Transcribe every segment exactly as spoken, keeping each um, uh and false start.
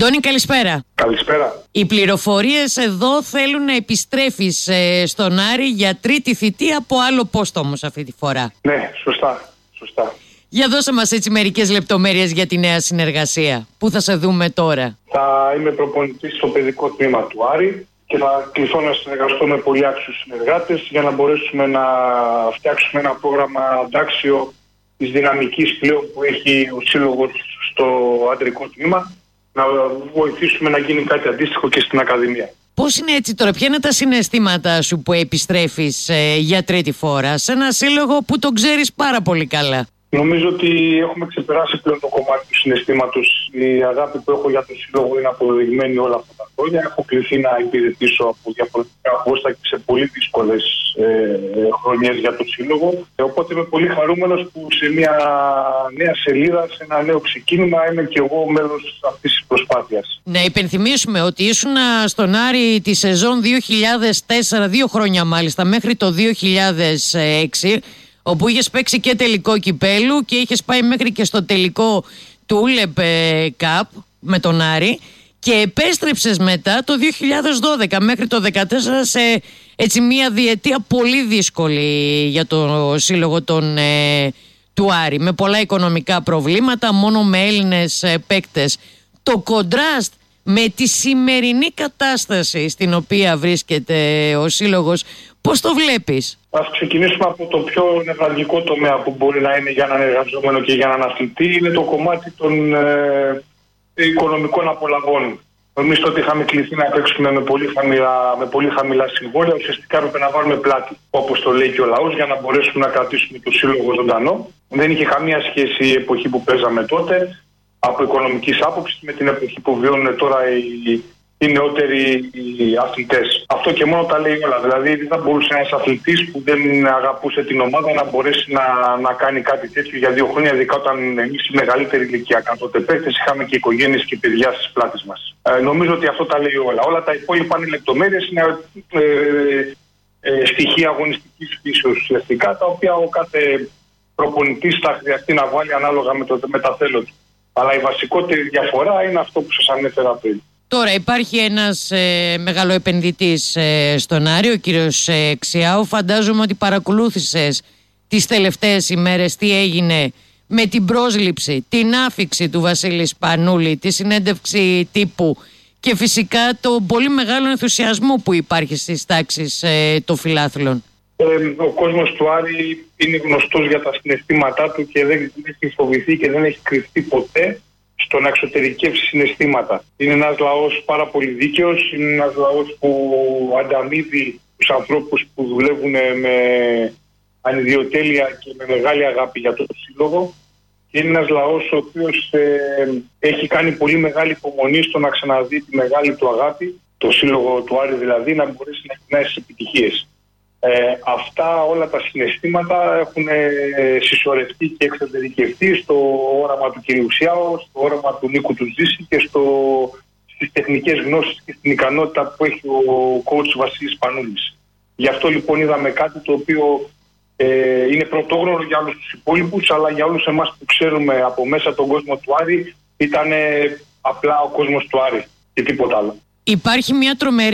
Τόνι, καλησπέρα. Καλησπέρα. Οι πληροφορίες εδώ θέλουν να επιστρέφεις ε, στον Άρη για τρίτη θητεία από άλλο πόστο όμως αυτή τη φορά. Ναι, σωστά, σωστά. Για δώσε μας έτσι μερικές λεπτομέρειες για τη νέα συνεργασία. Πού θα σε δούμε τώρα? Θα είμαι προπονητής στο παιδικό τμήμα του Άρη και θα κληθώ να συνεργαστώ με πολύ άξιους συνεργάτες για να μπορέσουμε να φτιάξουμε ένα πρόγραμμα αντάξιο της δυναμικής πλέον που έχει ο σύλλογος στο αντρικό τμήμα, να βοηθήσουμε να γίνει κάτι αντίστοιχο και στην Ακαδημία. Πώς είναι έτσι τώρα, ποια είναι τα συναισθήματά σου που επιστρέφεις ε, για τρίτη φορά σε ένα σύλλογο που τον ξέρεις πάρα πολύ καλά? Νομίζω ότι έχουμε ξεπεράσει πλέον το κομμάτι του συναισθήματος. Η αγάπη που έχω για τον σύλλογο είναι αποδεδειγμένη όλα αυτά τα χρόνια. Έχω κληθεί να υπηρετήσω από διαφορετικά πόστα και σε πολύ δύσκολες ε, χρονιές για τον σύλλογο. Ε, οπότε είμαι πολύ χαρούμενος που σε μια νέα σελίδα, σε ένα νέο ξεκίνημα, είμαι και εγώ μέλος αυτής της προσπάθειας. Να υπενθυμίσουμε ότι ήσουν στον Άρη τη σεζόν δύο χιλιάδες τέσσερα, δύο χρόνια μάλιστα, μέχρι το δύο χιλιάδες έξι. Όπου είχες παίξει και τελικό κυπέλου και είχες πάει μέχρι και στο τελικό του Ούλεπ Cup με τον Άρη και επέστρεψες μετά το δύο χιλιάδες δώδεκα μέχρι το δύο χιλιάδες δεκατέσσερα σε έτσι μια διετία πολύ δύσκολη για το σύλλογο των, ε, του Άρη, με πολλά οικονομικά προβλήματα, μόνο με Έλληνες ε, παίκτες. Το κοντράστ με τη σημερινή κατάσταση στην οποία βρίσκεται ο σύλλογος, πώς το βλέπεις? Ας ξεκινήσουμε από το πιο νευραλγικό τομέα που μπορεί να είναι για έναν εργαζόμενο και για έναν αθλητή. Είναι το κομμάτι των ε, οικονομικών απολαβών. Εμείς τότε είχαμε κληθεί να παίξουμε με πολύ χαμηλά, με πολύ χαμηλά συμβόλαια. Ουσιαστικά έπρεπε να βάλουμε πλάτη, όπως το λέει και ο λαός, για να μπορέσουμε να κρατήσουμε το σύλλογο ζωντανό. Δεν είχε καμία σχέση η εποχή που παίζαμε τότε από οικονομικής άποψης με την εποχή που βιώνουν τώρα οι, οι νεότεροι οι αθλητές. Αυτό και μόνο τα λέει όλα. Δηλαδή δεν θα μπορούσε ένας αθλητής που δεν αγαπούσε την ομάδα να μπορέσει να, να κάνει κάτι τέτοιο για δύο χρόνια, ειδικά όταν εμείς οι μεγαλύτεροι ηλικιακά τότε παίκτες είχαμε και οικογένειες και παιδιά στις πλάτες μας. Ε, νομίζω ότι αυτό τα λέει όλα. Όλα τα υπόλοιπα είναι λεπτομέρειες, είναι ε, ε, ε, στοιχεία αγωνιστικής φύσεως ουσιαστικά, τα οποία ο κάθε προπονητής θα χρειαστεί να βάλει ανάλογα με, το, με τα θέλω του. Αλλά η βασικότερη διαφορά είναι αυτό που σας ανέφερα πριν. Τώρα υπάρχει ένας ε, μεγαλοεπενδυτής ε, στον Άρη, ο κύριος ε, Ξιάου. Φαντάζομαι ότι παρακολούθησες τις τελευταίες ημέρες τι έγινε με την πρόσληψη, την άφιξη του Βασίλη Σπανούλη, τη συνέντευξη τύπου και φυσικά το πολύ μεγάλο ενθουσιασμό που υπάρχει στις τάξεις ε, των φιλάθλων. Ε, ο κόσμος του Άρη είναι γνωστός για τα συναισθήματά του και δεν έχει φοβηθεί και δεν έχει κρυφτεί ποτέ στο να εξωτερικεύσει συναισθήματα. Είναι ένας λαός πάρα πολύ δίκαιος, είναι ένας λαός που ανταμείβει τους ανθρώπους που δουλεύουν με ανιδιοτέλεια και με μεγάλη αγάπη για τον σύλλογο. Και είναι ένας λαός ο οποίος ε, έχει κάνει πολύ μεγάλη υπομονή στο να ξαναδεί τη μεγάλη του αγάπη, το σύλλογο του Άρη δηλαδή, να μπορέσει να κοινάει στις επιτυχίες. Ε, αυτά όλα τα συναισθήματα έχουν ε, συσσωρευτεί και εξωτερικευτεί στο όραμα του κυρίου Ξιάου, στο όραμα του Νίκου του Ζήση και στο, στις τεχνικές γνώσεις και στην ικανότητα που έχει ο coach Βασίλης Σπανούλης. Γι' αυτό λοιπόν είδαμε κάτι το οποίο ε, είναι πρωτόγνωρο για όλους τους υπόλοιπους, αλλά για όλους εμάς που ξέρουμε από μέσα τον κόσμο του Άρη ήταν απλά ο κόσμος του Άρη και τίποτα άλλο. Υπάρχει μια τρομερή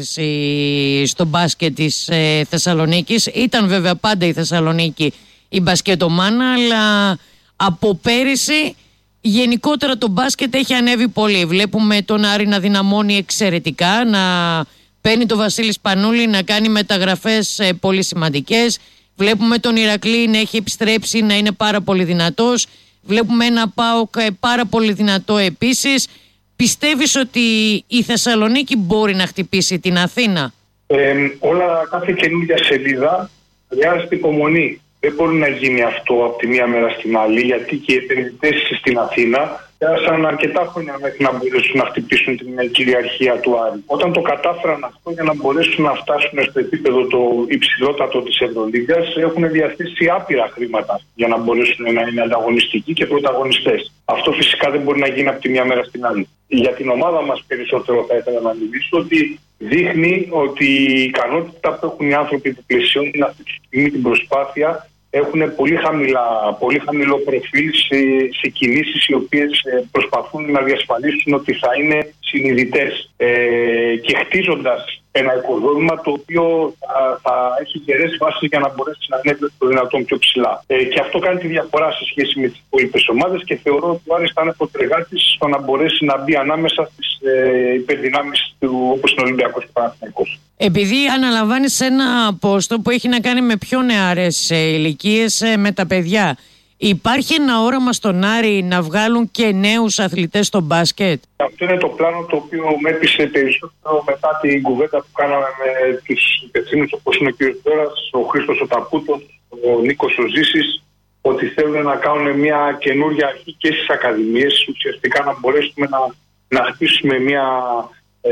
άνθηση στο μπάσκετ της ε, Θεσσαλονίκης. Ήταν βέβαια πάντα η Θεσσαλονίκη η μπασκετομάνα, αλλά από πέρυσι γενικότερα το μπάσκετ έχει ανέβει πολύ. Βλέπουμε τον Άρη να δυναμώνει εξαιρετικά, να παίρνει το Βασίλη Σπανούλη να κάνει μεταγραφές ε, πολύ σημαντικές. Βλέπουμε τον Ηρακλή να έχει επιστρέψει, να είναι πάρα πολύ δυνατός. Βλέπουμε ένα ΠΑΟΚ ε, πάρα πολύ δυνατό επίσης. Πιστεύεις ότι η Θεσσαλονίκη μπορεί να χτυπήσει την Αθήνα? Ε, όλα, κάθε καινούργια σελίδα χρειάζεται υπομονή. Δεν μπορεί να γίνει αυτό από τη μία μέρα στην άλλη, γιατί και οι επενδυτές στην Αθήνα πέρασαν αρκετά χρόνια μέχρι να μπορέσουν να χτυπήσουν την κυριαρχία του Άρη. Όταν το κατάφεραν αυτό, για να μπορέσουν να φτάσουν στο επίπεδο το υψηλότατο της Ευρωλίγκας, έχουν διαθέσει άπειρα χρήματα για να μπορέσουν να είναι ανταγωνιστικοί και πρωταγωνιστές. Αυτό φυσικά δεν μπορεί να γίνει από τη μία μέρα στην άλλη. Για την ομάδα μας περισσότερο θα ήθελα να μιλήσω ότι δείχνει ότι η ικανότητα που έχουν οι άνθρωποι που πλαισιώνουν αυτή τη στιγμή την προσπάθεια έχουν πολύ, χαμηλά, πολύ χαμηλό προφίλ σε, σε κινήσεις οι οποίες προσπαθούν να διασφαλίσουν ότι θα είναι συνειδητές ε, και χτίζοντας ένα οικοδόμημα το οποίο θα, θα έχει γερές βάσεις για να μπορέσει να ανέβει το δυνατόν πιο ψηλά. Ε, και αυτό κάνει τη διαφορά σε σχέση με τις υπόλοιπες ομάδες και θεωρώ ότι ο Άρης θα είναι προτεργάτης στο να μπορέσει να μπει ανάμεσα στις ε, υπερδυνάμεις του, όπως είναι ο Ολυμπιακός και ο Παναθηναϊκός. Επειδή αναλαμβάνεις ένα πόστο που έχει να κάνει με πιο νεαρές ε, ηλικίες, ε, με τα παιδιά, υπάρχει ένα όραμα στον Άρη να βγάλουν και νέους αθλητές στο μπάσκετ? Αυτό είναι το πλάνο το οποίο με έπεισε περισσότερο μετά την κουβέντα που κάναμε με τους υπευθύνους όπως είναι ο κ. Δώρας, ο Χρήστος ο Ταπούτος, ο Νίκος ο Ζήσης, ότι θέλουν να κάνουν μια καινούργια αρχή και στις ακαδημίες, ουσιαστικά να μπορέσουμε να, να χτίσουμε μια, ε,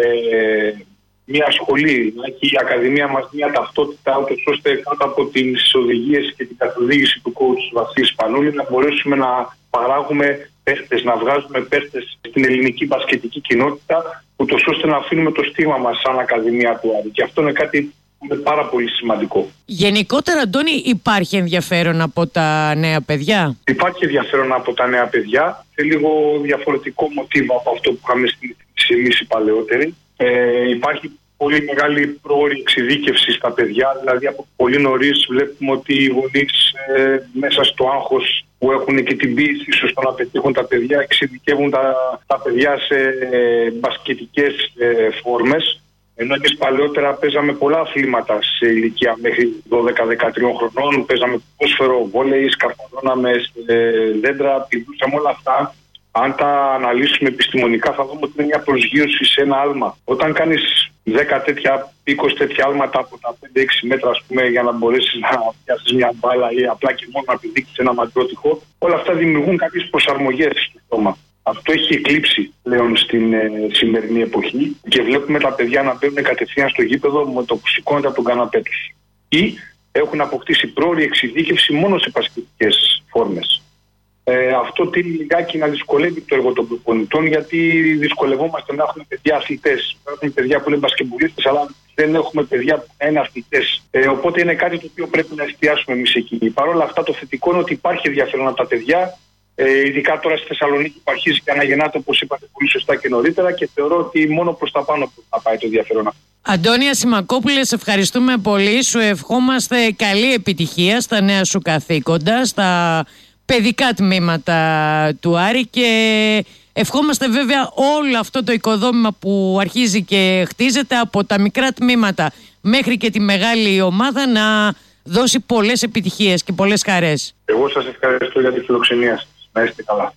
μια σχολή, να έχει η ακαδημία μας μια ταυτότητα, ώστε κάτω από τις οδηγίες και την καθοδήγηση του coach Βασίλη Σπανούλη να μπορέσουμε να παράγουμε παίχτες, να βγάζουμε παίχτες στην ελληνική μπασκετική κοινότητα, ούτως ώστε να αφήνουμε το στίγμα μας σαν Ακαδημία του Άρη. Και αυτό είναι κάτι που είναι πάρα πολύ σημαντικό. Γενικότερα, Αντώνη, υπάρχει ενδιαφέρον από τα νέα παιδιά? Υπάρχει ενδιαφέρον από τα νέα παιδιά, σε λίγο διαφορετικό μοτίβο από αυτό που είχαμε συνηθίσει εμείς οι παλαιότεροι. Ε, υπάρχει πολύ μεγάλη πρόωρη εξειδίκευση στα παιδιά, δηλαδή από πολύ νωρίς βλέπουμε ότι οι γονείς ε, μέσα στο άγχος που έχουν και την πίεση ίσως στο να πετύχουν τα παιδιά, εξειδικεύουν τα, τα παιδιά σε ε, μπασκετικές ε, φόρμες, ενώ εμείς παλαιότερα παίζαμε πολλά αθλήματα σε ηλικία μέχρι δώδεκα δεκατρία χρονών, παίζαμε ποδόσφαιρο, βόλεϊ, σκαρφαλώναμε σε δέντρα, πηδούσαμε όλα αυτά. Αν τα αναλύσουμε επιστημονικά θα δούμε ότι είναι μια προσγείωση σε ένα άλμα. Όταν κάνεις δέκα τέτοια, είκοσι τέτοια άλματα από τα πέντε έξι μέτρα, ας πούμε, για να μπορέσεις να πιάσεις μια μπάλα ή απλά και μόνο να πηδήξεις ένα μαντρότυχο, όλα αυτά δημιουργούν κάποιες προσαρμογές στο στόμα. Αυτό έχει εκλείψει πλέον στην ε, σημερινή εποχή και βλέπουμε τα παιδιά να μπαίνουν κατευθείαν στο γήπεδο με το που σηκώνεται από τον καναπέ τους. Ή έχουν αποκτήσει πρόωρη εξειδίκευση μόνο σε πασχετικές φόρμες. Ε, αυτό τείνει λιγάκι να δυσκολεύει το έργο των προπονητών, γιατί δυσκολευόμαστε να έχουμε παιδιά αθλητές. Έχουμε παιδιά που είναι μπασκετμπολίστες, αλλά δεν έχουμε παιδιά που είναι αθλητές. Ε, οπότε είναι κάτι το οποίο πρέπει να εστιάσουμε εμείς εκεί. Παρ' όλα αυτά, το θετικό είναι ότι υπάρχει ενδιαφέρον από τα παιδιά. Ε, ειδικά τώρα στη Θεσσαλονίκη που αρχίζει και αναγεννάται, όπως είπατε πολύ σωστά και νωρίτερα, και θεωρώ ότι μόνο προς τα πάνω θα πάει το ενδιαφέρον. Αντώνια Σιμακόπουλε, σε ευχαριστούμε πολύ. Σου ευχόμαστε καλή επιτυχία στα νέα σου καθήκοντα, στα παιδικά τμήματα του Άρη, και ευχόμαστε βέβαια όλο αυτό το οικοδόμημα που αρχίζει και χτίζεται από τα μικρά τμήματα μέχρι και τη μεγάλη ομάδα να δώσει πολλές επιτυχίες και πολλές χαρές. Εγώ σας ευχαριστώ για τη φιλοξενία σας. Να είστε καλά.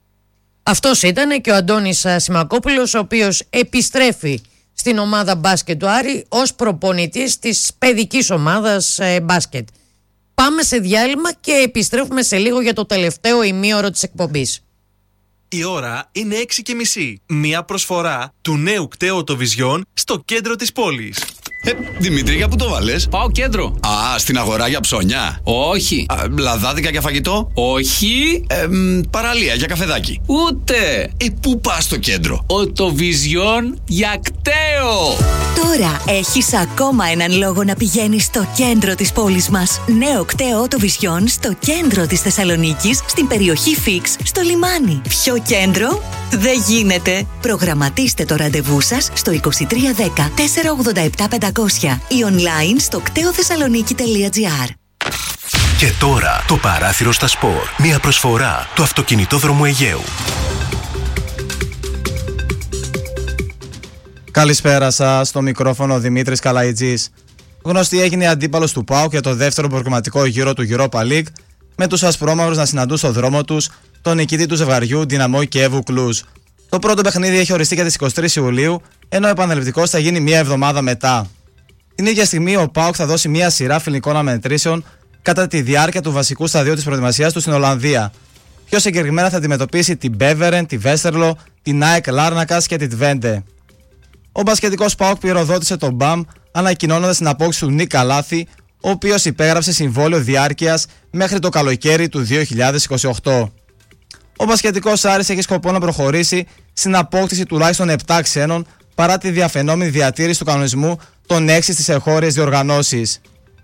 Αυτός ήταν και ο Αντώνης Σιμακόπουλος, ο οποίος επιστρέφει στην ομάδα μπάσκετ του Άρη ως προπονητής της παιδικής ομάδας ε, μπάσκετ. Πάμε σε διάλειμμα και επιστρέφουμε σε λίγο για το τελευταίο ημίωρο της εκπομπής. Η ώρα είναι έξι και μισή. Μια προσφορά του νέου κταίου Vision στο κέντρο της πόλης. Ε, Δημήτρη, για πού το βάλες? Πάω κέντρο. Α, στην αγορά για ψώνια. Όχι. Α, λαδάδικα για φαγητό. Όχι. Ε, μ, παραλία για καφεδάκι. Ούτε. Ε, πού πας στο κέντρο? Ο το Vision για κταίο. Τώρα έχεις ακόμα έναν λόγο να πηγαίνεις στο κέντρο της πόλης μας. Νέο κταίο το Vision στο κέντρο της Θεσσαλονίκης, στην περιοχή Φίξ, στο λιμάνι. Ποιο κέντρο? Δεν γίνεται. Προγραμματίστε το ραντεβού σας στο είκοσι τρία δέκα τετρακόσια ογδόντα επτά πεντακόσια ή online στο κτέοθεσσαλονίκη τελεία τζι άρ. Και τώρα το παράθυρο στα σπορ. Μια προσφορά του αυτοκινητόδρομου Αιγαίου. Καλησπέρα σας, στο μικρόφωνο Δημήτρης Καλαϊτζής. Γνωστή έγινε αντίπαλος του ΠΑΟΚ για το δεύτερο προκριματικό γύρο του Europa League, με τους ασπρόμαυρους να συναντούν στο δρόμο τους τον νικητή του ζευγαριού Δυναμό Κιέβου Κλουζ. Το πρώτο παιχνίδι έχει οριστεί για τις είκοσι τρεις Ιουλίου, ενώ ο επαναληπτικός θα γίνει μία εβδομάδα μετά. Την ίδια στιγμή ο ΠΑΟΚ θα δώσει μία σειρά φιλικών αναμετρήσεων κατά τη διάρκεια του βασικού σταδίου της προετοιμασίας του στην Ολλανδία. Πιο συγκεκριμένα θα αντιμετωπίσει την Μπέβερεν, τη Βέστερλο, την ΑΕΚ Λάρνακας και τη Τβέντε. Ο μπασκετικός ΠΑΟΚ πυροδότησε τον Μπαμ, ανακοινώνοντας την απόκτηση του Νίκ Καλάθη, ο οποίος υπέγραψε συμβόλαιο διάρκειας μέχρι το καλοκαίρι του δύο χιλιάδες είκοσι οκτώ. Ο μπασκετικός Άρης έχει σκοπό να προχωρήσει στην απόκτηση τουλάχιστον επτά ξένων, παρά τη διαφαινόμενη διατήρηση του κανονισμού των έξι στις εγχώριες διοργανώσεις.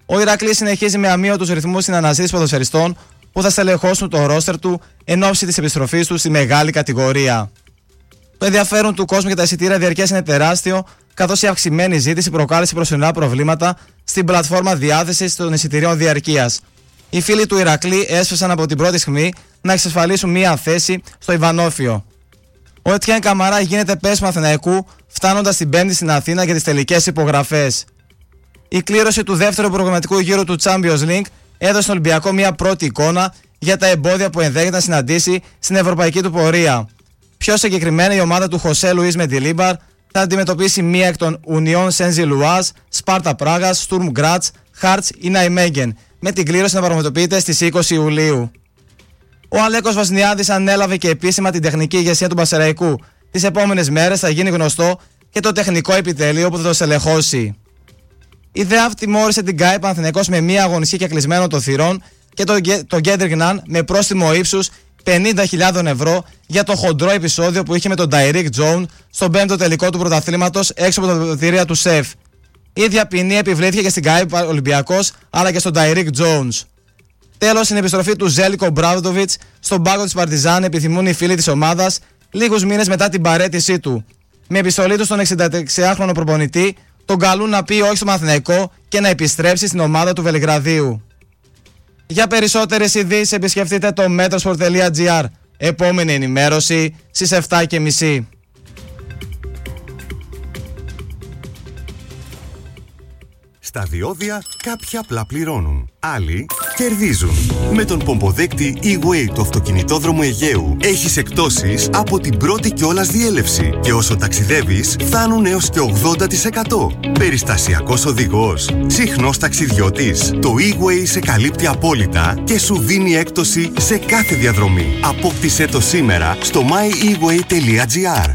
Ο Ηρακλής συνεχίζει με αμύωτους ρυθμούς στην αναζήτηση ποδοσφαιριστών που θα στελεχώσουν το ρόστερ του εν ώψη της επιστροφής του στη μεγάλη κατηγορία. Το ενδιαφέρον του κόσμου για τα εισιτήρια διαρκείας είναι τεράστιο, καθώς η αυξημένη ζήτηση προκάλεσε προσωρινά προβλήματα στην πλατφόρμα διάθεσης των εισιτηρίων διαρκείας. Οι φίλοι του Ηρακλή έσφασαν από την πρώτη στιγμή να εξασφαλίσουν μία θέση στο Ιβανόφιο. Ο Ετιέν Καμαρά γίνεται πέσμα Αθηναϊκού, φτάνοντας την Πέμπτη στην Αθήνα για τις τελικές υπογραφές. Η κλήρωση του δεύτερου προγραμματικού γύρου του Champions League έδωσε στον Ολυμπιακό μία πρώτη εικόνα για τα εμπόδια που ενδέχεται να συναντήσει στην ευρωπαϊκή του πορεία. Πιο συγκεκριμένα, η ομάδα του Χωσέ Λουίς Μεντιλίμπαρ θα αντιμετωπίσει μία εκ των Ουνιών Σένζι Λουάζ, Σπάρτα Πράγας, Στουρμ Γκράτς, Χάρτς ή Ναϊμέγγεν, με την κλήρωση να πραγματοποιείται στις είκοσι Ιουλίου. Ο Αλέκος Βασνιάδης ανέλαβε και επίσημα την τεχνική ηγεσία του Πασεραϊκού. Τις επόμενες μέρες θα γίνει γνωστό και το τεχνικό επιτελείο που θα το στελεχώσει. Η ΔΕΑΒ τιμώρησε την ΚΑΕ Παναθηναϊκός με μία αγωνιστική και κλεισμένο των θυρών και τον το Γκέντρικ Ναν με πρόστιμο ύψους πενήντα χιλιάδες ευρώ για το χοντρό επεισόδιο που είχε με τον Ταϊρίκ Τζόουν στον πέμπτο τελικό του πρωταθλήματος έξω από τα πρωτοδοτήρια του ΣΕΦ. Η ίδια ποινή επιβλήθηκε και στην ΚΑΕ Ολυμπιακός αλλά και στον Ταϊρίκ Τζόουνς. Τέλος, στην επιστροφή του Ζέλικο Μπράβδοβιτς στον πάγκο της Παρτιζάν επιθυμούν οι φίλοι της ομάδας λίγους μήνες μετά την παραίτησή του. Με επιστολή του στον εξηνταεξάχρονο προπονητή τον καλούν να πει όχι στο Παναθηναϊκό και να επιστρέψει στην ομάδα του Βελιγραδίου. Για περισσότερες ειδήσεις επισκεφτείτε το metrosport τελεία gr. Επόμενη ενημέρωση στις επτά και μισή. Στα διόδια κάποιοι απλά πληρώνουν, άλλοι κερδίζουν. Με τον πομποδέκτη E-Way του αυτοκινητόδρομου Αιγαίου έχεις εκπτώσεις από την πρώτη κιόλας διέλευση και όσο ταξιδεύεις φτάνουν έως και ογδόντα τοις εκατό. Περιστασιακός οδηγός, συχνός ταξιδιώτης. Το E-Way σε καλύπτει απόλυτα και σου δίνει έκπτωση σε κάθε διαδρομή. Απόκτησέ το σήμερα στο my e way τελεία gr.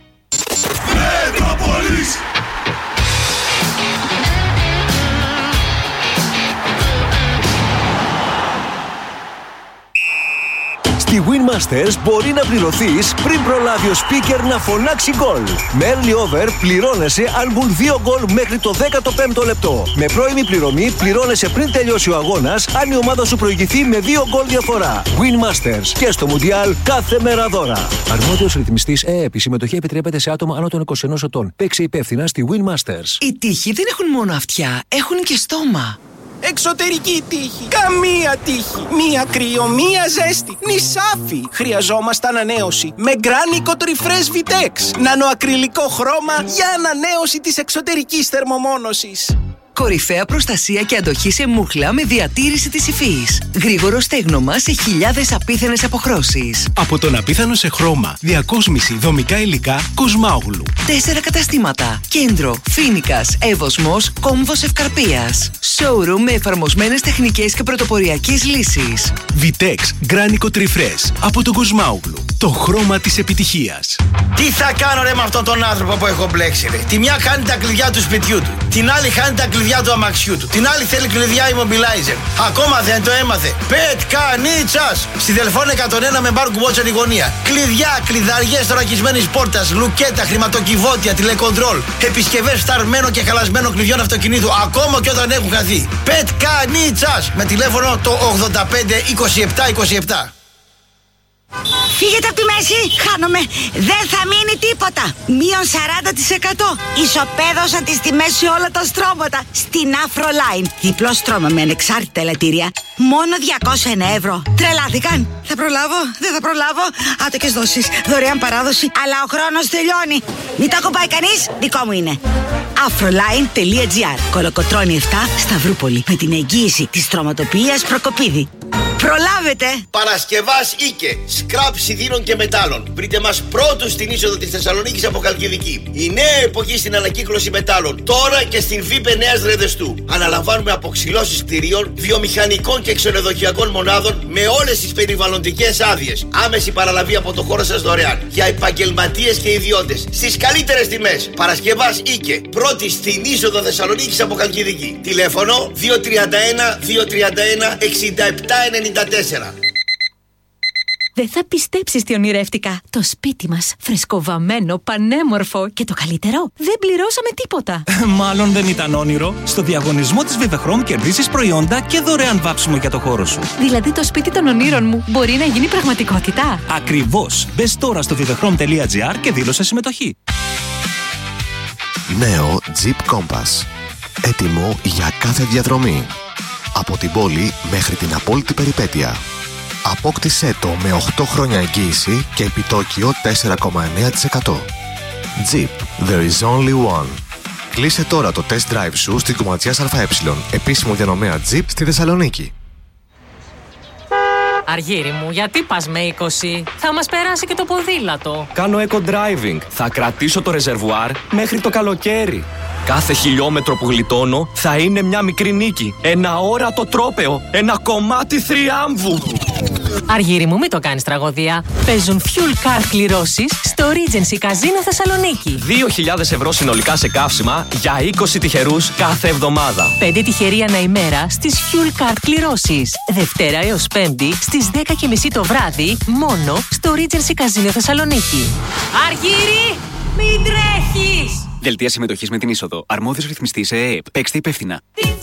Στη Winmasters μπορεί να πληρωθείς πριν προλάβει ο speaker να φωνάξει γκολ. Με early over πληρώνεσαι αν μπουν δύο γκολ μέχρι το δέκατο πέμπτο λεπτό. Με πρώιμη πληρωμή πληρώνεσαι πριν τελειώσει ο αγώνας αν η ομάδα σου προηγηθεί με δύο γκολ διαφορά. Winmasters και στο Μουντιάλ κάθε μέρα δώρα. Αρμόδιος ρυθμιστής ΕΕΠ. Η συμμετοχή επιτρέπεται σε άτομα άνω των είκοσι ενός ετών. Παίξε υπεύθυνα στη Winmasters. Οι τείχοι δεν έχουν μόνο αυτιά, έχουν και στόμα. Εξωτερική τύχη. Καμία τύχη. Μία κρύο, μία ζέστη. Νησάφι. Χρειαζόμαστε ανανέωση. Με Granny Refresh Vitex. Νανοακριλικό χρώμα για ανανέωση της εξωτερικής θερμομόνωσης. Κορυφαία προστασία και αντοχή σε μούχλα με διατήρηση της υφής. Γρήγορο στέγνομα σε χιλιάδες απίθανες αποχρώσεις. Από τον απίθανο σε χρώμα, διακόσμηση, δομικά υλικά, Κοσμάογλου. Τέσσερα καταστήματα. Κέντρο, Φίνικας, Εύωσμος, Κόμβος Ευκαρπίας. Showroom με εφαρμοσμένες τεχνικές και πρωτοποριακές λύσεις. Vitex Granny Refresh από τον Κοσμάογλου. Το χρώμα της επιτυχίας. Τι θα κάνω ρε με αυτόν τον άνθρωπο που έχω μπλέξει ρε. Τη μια χάνει τα κλειδιά του σπιτιού του. Την άλλη χάνει τα κλειδιά του αμαξιού του. Την άλλη θέλει κλειδιά immobilizer. Ακόμα δεν το έμαθε. Πετ Κανίτσας. Στη Δελφών εκατόν ένα με μπαρ κουμπότσερ η γωνία. Κλειδιά, κλειδαριές θωρακισμένης πόρτας, λουκέτα, χρηματοκιβώτια, τηλεκοντρόλ. Επισκευές φταρμένο και χαλασμένο κλειδιών αυτοκινήτου. Ακόμα και όταν έχουν χαθεί. Πετ Κανίτσας. Με τηλέφωνο το ογδόντα πέντε είκοσι επτά είκοσι επτά. Φύγετε από τη μέση, χάνομαι. Δεν θα μείνει τίποτα. Μείον σαράντα τοις εκατό. Ισοπαίδωσα τις τιμές σε όλα τα στρώματα. Στην Afroline. Διπλό στρώμα με ανεξάρτητα ελαττήρια. Μόνο διακόσια ένα ευρώ. Τρελάθηκαν. Θα προλάβω, δεν θα προλάβω. Άτοκες δόσεις, δωρεάν παράδοση. Αλλά ο χρόνος τελειώνει. Μην το ακουμπάει κανείς, δικό μου είναι. Afroline τελεία gr. Κολοκοτρώνη επτά, Σταυρούπολη. Με την εγγύηση της στρωματοποιίας Προκοπίδη. Προλάβετε! Παρασκευάς Ίκε, σκραπ σιδήρων και μετάλλων. Βρείτε μας πρώτους στην είσοδο της Θεσσαλονίκης από Χαλκιδική. Η νέα εποχή στην ανακύκλωση μετάλλων. Τώρα και στην ΒΥΠΕ Νέας Ρεδεστού. Αναλαμβάνουμε αποξυλώσεις κτηρίων, βιομηχανικών και ξενοδοχειακών μονάδων με όλες τις περιβαλλοντικές άδειες. Άμεση παραλαβή από το χώρο σας δωρεάν. Για επαγγελματίες και ιδιώτες. Στις καλύτερες τιμές. Παρασκευάς Ίκε. Πρώτη στην είσοδο Θεσσαλονίκης από Χαλκιδική. Τηλέφωνο δύο τρία ένα δύο τρία ένα εξήντα επτά ενενήντα τέσσερα. Δεν θα πιστέψεις τι ονειρεύτηκα. Το σπίτι μας, φρεσκοβαμμένο, πανέμορφο και το καλύτερο, δεν πληρώσαμε τίποτα. Μάλλον δεν ήταν όνειρο. Στο διαγωνισμό της Vivechrom κερδίζεις προϊόντα και δωρεάν βάψιμο για το χώρο σου. Δηλαδή το σπίτι των ονείρων μου μπορεί να γίνει πραγματικότητα. Ακριβώς. Μπες τώρα στο vivechrom τελεία gr και δήλωσε συμμετοχή. Νέο Jeep Compass. Έτοιμο για κάθε διαδρομή. Από την πόλη μέχρι την απόλυτη περιπέτεια. Απόκτησέ το με οκτώ χρόνια εγγύηση και επιτόκιο τέσσερα κόμμα εννέα τοις εκατό. Jeep, there is only one. Κλείσε τώρα το test drive σου στην Κομματιάς ΑΕ, επίσημο διανομέα Jeep στη Θεσσαλονίκη. Αργύρι μου, γιατί πας με είκοσι? Θα μας περάσει και το ποδήλατο. Κάνω eco-driving. Θα κρατήσω το ρεζερβουάρ μέχρι το καλοκαίρι. Κάθε χιλιόμετρο που γλιτώνω θα είναι μια μικρή νίκη. Ένα όρατο τρόπαιο. Ένα κομμάτι θριάμβου. Αργύρι μου, μην το κάνεις τραγωδία. Παίζουν fuel card κληρώσεις στο Regency Casino Θεσσαλονίκη. δύο χιλιάδες ευρώ συνολικά σε καύσιμα για είκοσι τυχερούς κάθε εβδομάδα. Πέντε τυχεροί ανά ημέρα στις fuel card κληρώσεις. Δευτέρα έως Πέμπτη στις δέκα και μισή το βράδυ μόνο στο Regency Casino Θεσσαλονίκη. Αργύρι, μην τρέχεις! Δελτία συμμετοχής με την είσοδο. Αρμόδιος ρυθμιστής ΕΕΠ. Παίξτε υπεύθυνα.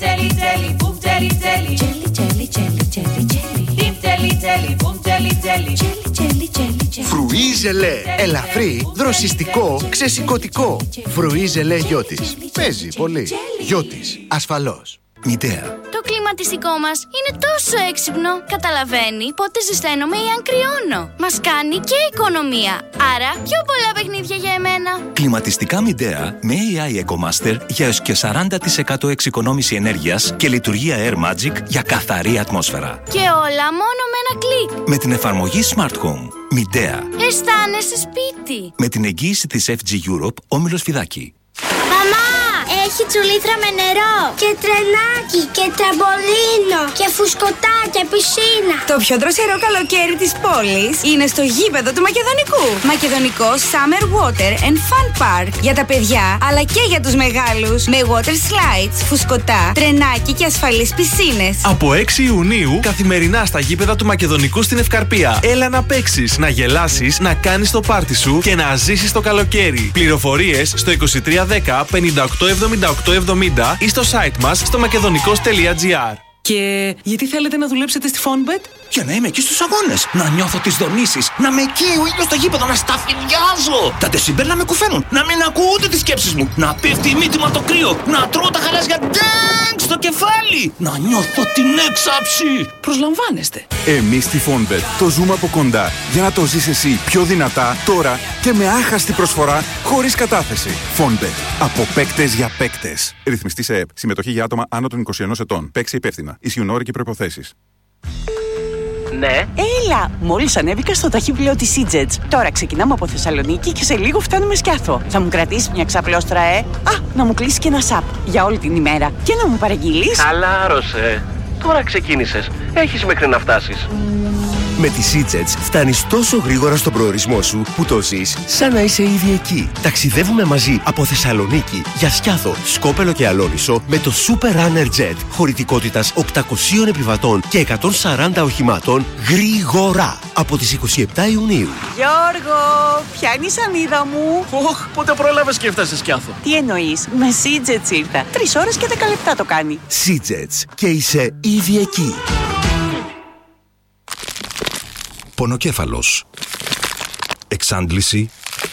Φρουί ζελέ. Ελαφρύ, δροσιστικό, ξεσηκωτικό. Φρουί ζελέ Γιώτης. Παίζει πολύ. Γιώτης. Ασφαλώς. Μητέα. Το κλιματιστικό μας είναι τόσο έξυπνο. Καταλαβαίνει πότε ζεσταίνομαι ή αν κρυώνω. Μας κάνει και οικονομία. Άρα πιο πολλά παιχνίδια για εμένα. Κλιματιστικά Μητέα με έι άι EcoMaster για έως και σαράντα τοις εκατό εξοικονόμηση ενέργειας και λειτουργία Air Magic για καθαρή ατμόσφαιρα. Και όλα μόνο με ένα κλικ. Με την εφαρμογή Smart Home. Μητέα. Αισθάνεσαι σπίτι. Με την εγγύηση της εφ τζι Europe, Όμιλος Φιδάκη. Μαμά! Έχει τσουλήθρα με νερό και τρενάκι και τραμπολίνο και φουσκωτά και πισίνα. Το πιο δροσερό καλοκαίρι της πόλης είναι στο γήπεδο του Μακεδονικού. Μακεδονικό Summer Water and Fun Park. Για τα παιδιά αλλά και για τους μεγάλους. Με water slides, φουσκωτά, τρενάκι και ασφαλείς πισίνες. Από έξι Ιουνίου καθημερινά στα γήπεδα του Μακεδονικού στην Ευκαρπία. Έλα να παίξεις, να γελάσεις, να κάνεις το πάρτι σου και να ζήσεις το καλοκαίρι. Πληροφορίες στο είκοσι τρία δέκα πενήντα οκτώ εβδομήντα οκτώ εβδομήντα ή στο site μας στο μακεδονικός τελεία gr. Και γιατί θέλετε να δουλέψετε στη Fonbet? Για να είμαι εκεί στους αγώνες, να νιώθω τις δονήσεις, να με εκεί ο ήλιος στο γήπεδο, να σταφυδιάζω. Τα δεσιμπέλ να με κουφαίνουν, να μην ακούω ούτε τις σκέψεις μου, να πέφτει η μύτη μου από το κρύο, να τρώω τα χαλάζια ντάγκ στο κεφάλι, να νιώθω την έξαψη. Προσλαμβάνεστε. Εμείς στη Fonbet το ζούμε από κοντά για να το ζεις εσύ πιο δυνατά τώρα και με άχαστη προσφορά χωρίς κατάθεση. Fonbet. Από παίκτες για παίκτες. Ρυθμιστής ΕΕΠ. Συμμετοχή για άτομα άνω των είκοσι ενός ετών. Παίξε υπεύθυνα. Ισχύουν όροι και προϋποθέσεις. Ναι. Έλα! Μόλις ανέβηκα στο ταχύπλαιο της Seajets. Τώρα ξεκινάμε από Θεσσαλονίκη και σε λίγο φτάνουμε Σκιάθο. Θα μου κρατήσει μια ξαπλώστρα, ε! Α, να μου κλείσει και ένα σαπ για όλη την ημέρα. Και να μου παραγγείλεις. Χαλάρωσε. Τώρα ξεκίνησες. Έχεις μέχρι να φτάσεις. Με τη Seajets φτάνεις τόσο γρήγορα στον προορισμό σου που το ζεις σαν να είσαι ήδη εκεί. Ταξιδεύουμε μαζί από Θεσσαλονίκη για Σκιάθο, Σκόπελο και Αλόνισο με το Super Runner Jet χωρητικότητας οκτακοσίων επιβατών και εκατόν σαράντα οχημάτων γρήγορα από τις είκοσι επτά Ιουνίου. Γιώργο, πιάνει η σανίδα μου. Οχ, πότε πρόλαβες και έφτασες Σκιάθο? Τι εννοείς, με Seajets ήρθα. Τρεις ώρες και δέκα λεπτά το κάνει. Seajets και είσαι ήδη εκεί. Πονοκέφαλος, εξάντληση,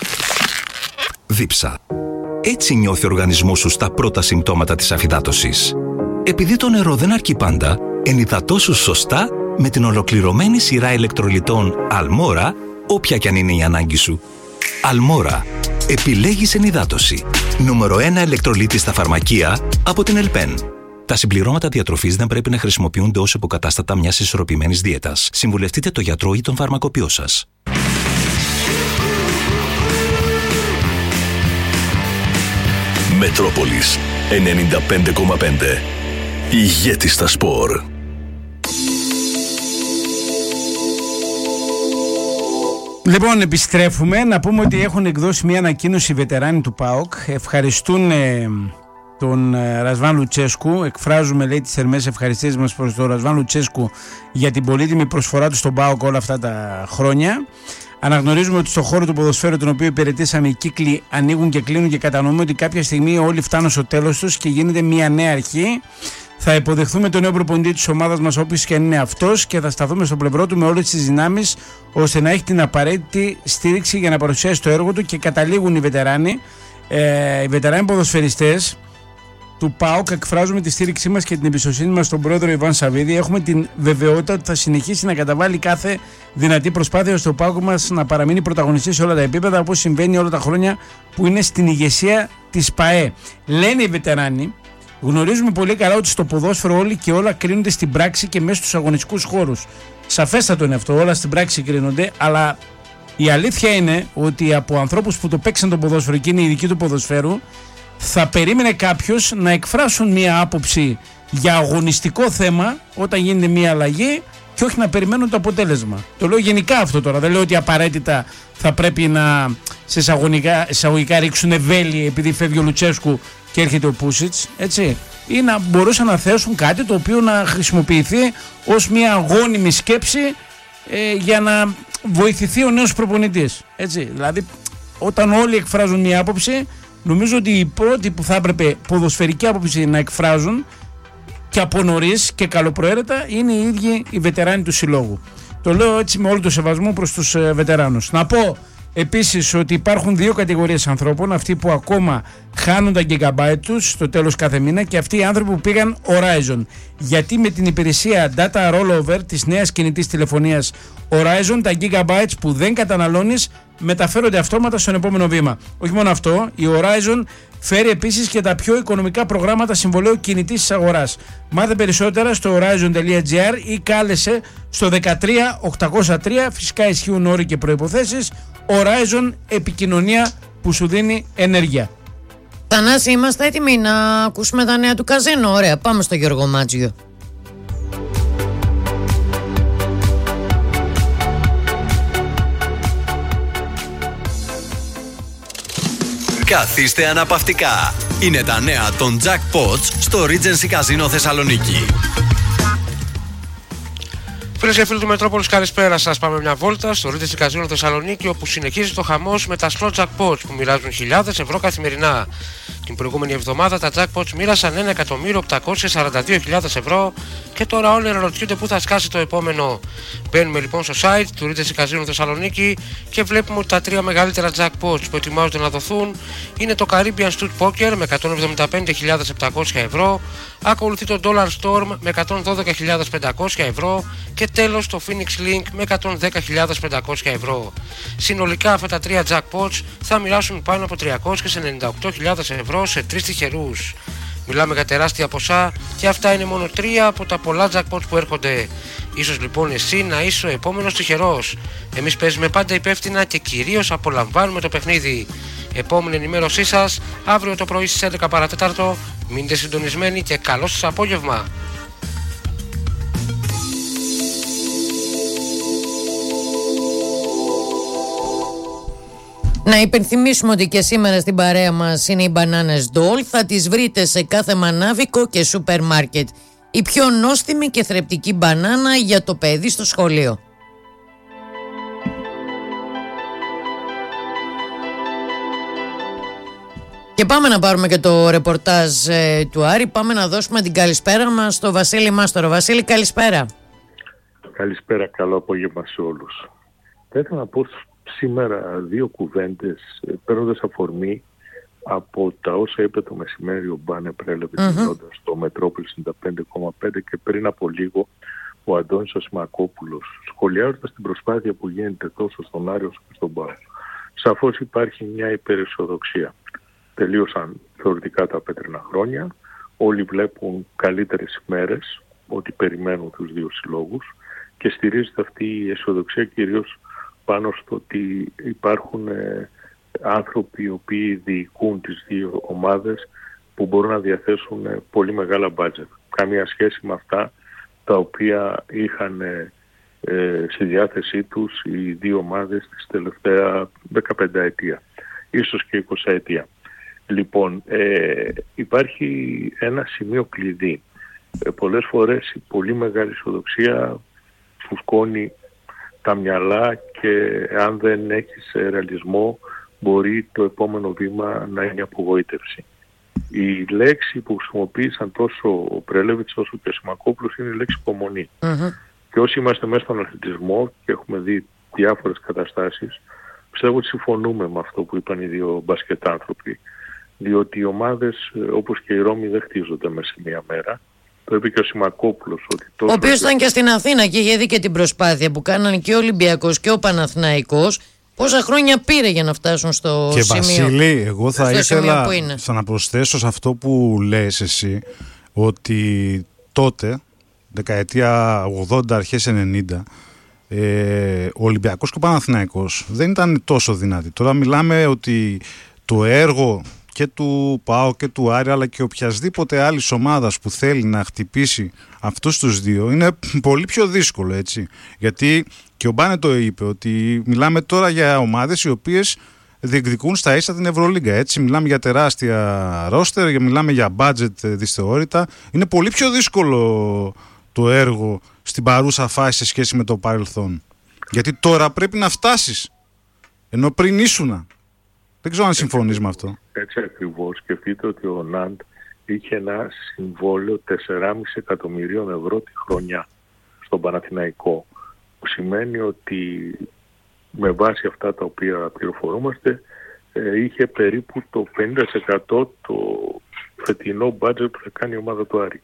δίψα. Έτσι νιώθει ο οργανισμός σου στα πρώτα συμπτώματα της αφυδάτωσης. Επειδή το νερό δεν αρκεί πάντα, ενυδατώσου σωστά με την ολοκληρωμένη σειρά ηλεκτρολιτών Αλμόρα, όποια κι αν είναι η ανάγκη σου. Αλμόρα. Επιλέγεις ενυδάτωση. Νούμερο ένα ηλεκτρολίτη στα φαρμακεία από την Ελπέν. Τα συμπληρώματα διατροφής δεν πρέπει να χρησιμοποιούνται ως υποκατάστατα μιας ισορροπημένης δίαιτας. Συμβουλευτείτε το γιατρό ή τον φαρμακοποιό σας. Μετρόπολης ενενήντα πέντε κόμμα πέντε. Ηγέτης στα σπορ. Λοιπόν, επιστρέφουμε. Να πούμε ότι έχουν εκδώσει μια ανακοίνωση οι βετεράνοι του ΠΑΟΚ. Ευχαριστούν ε, τον Ρασβάν Λουτσέσκου. Εκφράζουμε, λέει, τις θερμές ευχαριστίες μας προς τον Ρασβάν Λουτσέσκου για την πολύτιμη προσφορά του στον ΠΑΟΚ όλα αυτά τα χρόνια. Αναγνωρίζουμε ότι στον χώρο του ποδοσφαίρου, τον οποίο υπηρετήσαμε, οι κύκλοι ανοίγουν και κλείνουν και κατανοούμε ότι κάποια στιγμή όλοι φτάνουν στο τέλος τους και γίνεται μια νέα αρχή. Θα υποδεχθούμε τον νέο προπονητή της ομάδας μας, όποιος και αν είναι αυτός, και θα σταθούμε στο πλευρό του με όλες τις δυνάμεις ώστε να έχει την απαραίτητη στήριξη για να παρουσιάσει το έργο του. Και καταλήγουν οι βετεράνοι, ε, οι βετεράνοι ποδοσφαιριστές του ΠΑΟΚ. Εκφράζουμε τη στήριξή μας και την εμπιστοσύνη μας στον πρόεδρο Ιβάν Σαββίδη. Έχουμε την βεβαιότητα ότι θα συνεχίσει να καταβάλει κάθε δυνατή προσπάθεια ώστε ο ΠΑΟΚ μας να παραμείνει πρωταγωνιστής σε όλα τα επίπεδα, όπως συμβαίνει όλα τα χρόνια που είναι στην ηγεσία της ΠΑΕ. Λένε οι βετεράνοι, γνωρίζουμε πολύ καλά ότι στο ποδόσφαιρο όλοι και όλα κρίνονται στην πράξη και μέσα στους αγωνιστικούς χώρους. Σαφέστατο είναι αυτό, όλα στην πράξη κρίνονται, αλλά η αλήθεια είναι ότι από ανθρώπους που το παίξαν το ποδόσφαιρο και είναι ειδικοί του ποδοσφαίρου, θα περίμενε κάποιος να εκφράσουν μία άποψη για αγωνιστικό θέμα όταν γίνεται μία αλλαγή και όχι να περιμένουν το αποτέλεσμα. Το λέω γενικά αυτό τώρα, δεν λέω ότι απαραίτητα θα πρέπει να σε εισαγωγικά ρίξουν βέλη επειδή φεύγει ο Λουτσέσκου και έρχεται ο Πούσιτς, έτσι, ή να μπορούσαν να θέσουν κάτι το οποίο να χρησιμοποιηθεί ως μια αγώνιμη σκέψη ε, για να βοηθηθεί ο νέος προπονητής, έτσι. Δηλαδή όταν όλοι εκφράζουν μια άποψη, νομίζω ότι οι πρώτοι που θα έπρεπε ποδοσφαιρική άποψη να εκφράζουν και από νωρίς και καλοπροαίρετα είναι οι ίδιοι οι βετεράνοι του συλλόγου. Το λέω έτσι με όλο το σεβασμό προς τους ε, βετεράνους. Να πω επίσης ότι υπάρχουν δύο κατηγορίες ανθρώπων, αυτοί που ακόμα χάνουν τα gigabyte τους στο τέλος κάθε μήνα και αυτοί οι άνθρωποι που πήγαν Horizon. Γιατί με την υπηρεσία Data Rollover της νέας κινητής τηλεφωνίας Horizon, τα gigabytes που δεν καταναλώνεις μεταφέρονται αυτόματα στον επόμενο βήμα. Όχι μόνο αυτό, η Horizon φέρει επίσης και τα πιο οικονομικά προγράμματα συμβολαίου κινητής της αγοράς. Μάθε περισσότερα στο horizon τελεία gr ή κάλεσε στο δεκατρία οκτακόσια τρία, φυσικά ισχύουν όροι και προϋποθέσεις. Horizon, επικοινωνία που σου δίνει ενέργεια. Θανάση, είμαστε έτοιμοι να ακούσουμε τα νέα του καζίνο. Ωραία, πάμε στο Γιώργο Μάτζιο. Καθίστε αναπαυτικά. Είναι τα νέα των Jackpots στο Regency Casino Θεσσαλονίκη. Φίλες και φίλοι του Μετρόπολης, καλησπέρα σας. Πάμε μια βόλτα στο Regency Casino Θεσσαλονίκη, όπου συνεχίζει το χαμός με τα slot jackpots που μοιράζουν χιλιάδες ευρώ καθημερινά. Την προηγούμενη εβδομάδα τα jackpots μοίρασαν ένα εκατομμύριο οκτακόσιες σαράντα δύο χιλιάδες ευρώ και τώρα όλοι αναρωτιούνται πού θα σκάσει το επόμενο. Μπαίνουμε λοιπόν στο site του Regency Casino Θεσσαλονίκη και βλέπουμε ότι τα τρία μεγαλύτερα jackpots που ετοιμάζονται να δοθούν είναι το Caribbean Stud Poker με εκατόν εβδομήντα πέντε χιλιάδες επτακόσια ευρώ, ακολουθεί το Dollar Storm με εκατόν δώδεκα χιλιάδες πεντακόσια ευρώ και τέλος το Phoenix Link με εκατόν δέκα χιλιάδες πεντακόσια ευρώ. Συνολικά αυτά τα τρία jackpots θα μοιράσουν πάνω από τριακόσιες ενενήντα οκτώ χιλιάδες ευρώ σε τρεις τυχερούς. Μιλάμε για τεράστια ποσά και αυτά είναι μόνο τρία από τα πολλά jackpots που έρχονται. Ίσως λοιπόν εσύ να είσαι ο επόμενος τυχερός. Εμείς παίζουμε πάντα υπεύθυνα και κυρίως απολαμβάνουμε το παιχνίδι. Επόμενη ενημέρωσή σας αύριο το πρωί στις έντεκα παρά τέταρτο. Μείνετε συντονισμένοι και καλό σας απόγευμα. Να υπενθυμίσουμε ότι και σήμερα στην παρέα μας είναι οι μπανάνες Dole. Θα τις βρείτε σε κάθε μανάβικο και σούπερ μάρκετ. Η πιο νόστιμη και θρεπτική μπανάνα για το παιδί στο σχολείο. Και πάμε να πάρουμε και το ρεπορτάζ ε, του Άρη. Πάμε να δώσουμε την καλησπέρα μας στο Βασίλη Μάστορο. Βασίλη, καλησπέρα. Καλησπέρα, καλό απόγευμα σε όλους. Θα ήθελα να πω σήμερα δύο κουβέντες παίρνοντας αφορμή από τα όσα είπε το μεσημέρι ο Μπάνε Πρέλεβε mm-hmm. μιλώντας στο Μετρόπολη ενενήντα πέντε κόμμα πέντε και πριν από λίγο ο Αντώνης Ασημακόπουλος, σχολιάζοντας την προσπάθεια που γίνεται τόσο στον Άριο όσο και στον ΠΑΟΚ. Σαφώς υπάρχει μια υπεραισιοδοξία. Τελείωσαν θεωρητικά τα πέτρινα χρόνια, όλοι βλέπουν καλύτερες ημέρες, ότι περιμένουν τους δύο συλλόγους και στηρίζεται αυτή η αισιοδοξία κυρίως πάνω στο ότι υπάρχουν ε, άνθρωποι οι οποίοι διοικούν τις δύο ομάδες που μπορούν να διαθέσουν ε, πολύ μεγάλα μπάτζετ. Καμία σχέση με αυτά τα οποία είχαν ε, ε, στη διάθεσή τους οι δύο ομάδες τις τελευταία δεκαπενταετία, ίσως και εικοσαετία. Λοιπόν, ε, υπάρχει ένα σημείο κλειδί. Ε, πολλές φορές η πολύ μεγάλη αισιοδοξία φουσκώνει τα μυαλά και αν δεν έχεις ρεαλισμό μπορεί το επόμενο βήμα να είναι απογοήτευση. Η λέξη που χρησιμοποίησαν τόσο ο Πρέλεβιτς όσο και ο Σιμακόπουλος είναι η λέξη υπομονή. Mm-hmm. Και όσοι είμαστε μέσα στον αθλητισμό και έχουμε δει διάφορες καταστάσεις, πιστεύω ότι συμφωνούμε με αυτό που είπαν οι δύο μπασκετάνθρωποι. Διότι οι ομάδες όπως και η Ρώμη δεν χτίζονται μέσα σε μία μέρα. Το είπε και ο Σιμακόπουλος. Ότι τόσο ο οποίος ήταν και στην Αθήνα και είχε δει και την προσπάθεια που κάνανε και ο Ολυμπιακός και ο Παναθηναϊκός. Πόσα χρόνια πήρε για να φτάσουν στο και σημείο. Και Βασίλη, εγώ θα ήθελα στο να προσθέσω σε αυτό που λες εσύ, ότι τότε, δεκαετία ογδόντα, αρχές ενενήντα, ε, ο Ολυμπιακός και ο Παναθηναϊκός δεν ήταν τόσο δυνατοί. Τώρα μιλάμε ότι το έργο και του ΠΑΟ και του Άρη αλλά και οποιασδήποτε άλλης ομάδας που θέλει να χτυπήσει αυτούς τους δύο είναι πολύ πιο δύσκολο, έτσι. Γιατί και ο Μπάνε το είπε ότι μιλάμε τώρα για ομάδες οι οποίες διεκδικούν στα ίσα την Ευρωλίγκα, έτσι. Μιλάμε για τεράστια ρόστερ, μιλάμε για budget δυσθεώρητα. Είναι πολύ πιο δύσκολο το έργο στην παρούσα φάση σε σχέση με το παρελθόν. Γιατί τώρα πρέπει να φτάσεις, ενώ πριν ήσουνα. Δεν ξέρω αν συμφωνείς με αυτό. Έτσι ακριβώς. Σκεφτείτε ότι ο Ναντ είχε ένα συμβόλαιο τεσσεράμισι εκατομμυρίων ευρώ τη χρονιά στον Παναθηναϊκό. Που σημαίνει ότι με βάση αυτά τα οποία πληροφορούμαστε ε, είχε περίπου το πενήντα τοις εκατό το φετινό μπάτζετ που θα κάνει η ομάδα του Άρη.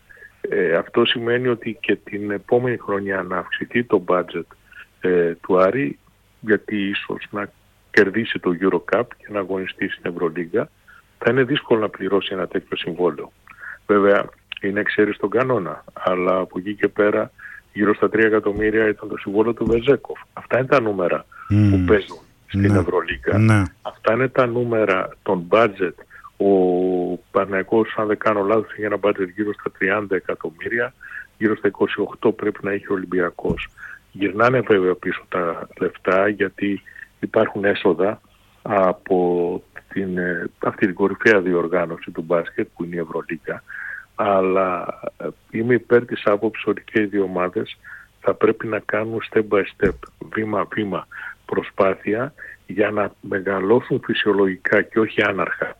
Ε, αυτό σημαίνει ότι και την επόμενη χρονιά να αυξηθεί το μπάτζετ ε, του Άρη, γιατί ίσως να κερδίσει το EuroCup και να αγωνιστεί στην Ευρωλίγκα, θα είναι δύσκολο να πληρώσει ένα τέτοιο συμβόλαιο. Βέβαια είναι εξαίρεση στον κανόνα, αλλά από εκεί και πέρα γύρω στα τρία εκατομμύρια ήταν το συμβόλαιο του Βεζέκοφ. Αυτά είναι τα νούμερα mm. που παίζουν στην ναι. Ευρωλίγκα. Ναι. Αυτά είναι τα νούμερα των budget. Ο Παναθηναϊκός, αν δεν κάνω λάθος, είχε ένα budget γύρω στα τριάντα εκατομμύρια, γύρω στα είκοσι οκτώ πρέπει να είχε ο Ολυμπιακός. Γυρνάνε βέβαια πίσω τα λεφτά, γιατί υπάρχουν έσοδα από την, αυτή την κορυφαία διοργάνωση του μπάσκετ που είναι η Ευρωλίγκα. Αλλά είμαι υπέρ της άποψης ότι και οι δύο ομάδες θα πρέπει να κάνουν step by step, βήμα-βήμα προσπάθεια για να μεγαλώσουν φυσιολογικά και όχι άναρχα.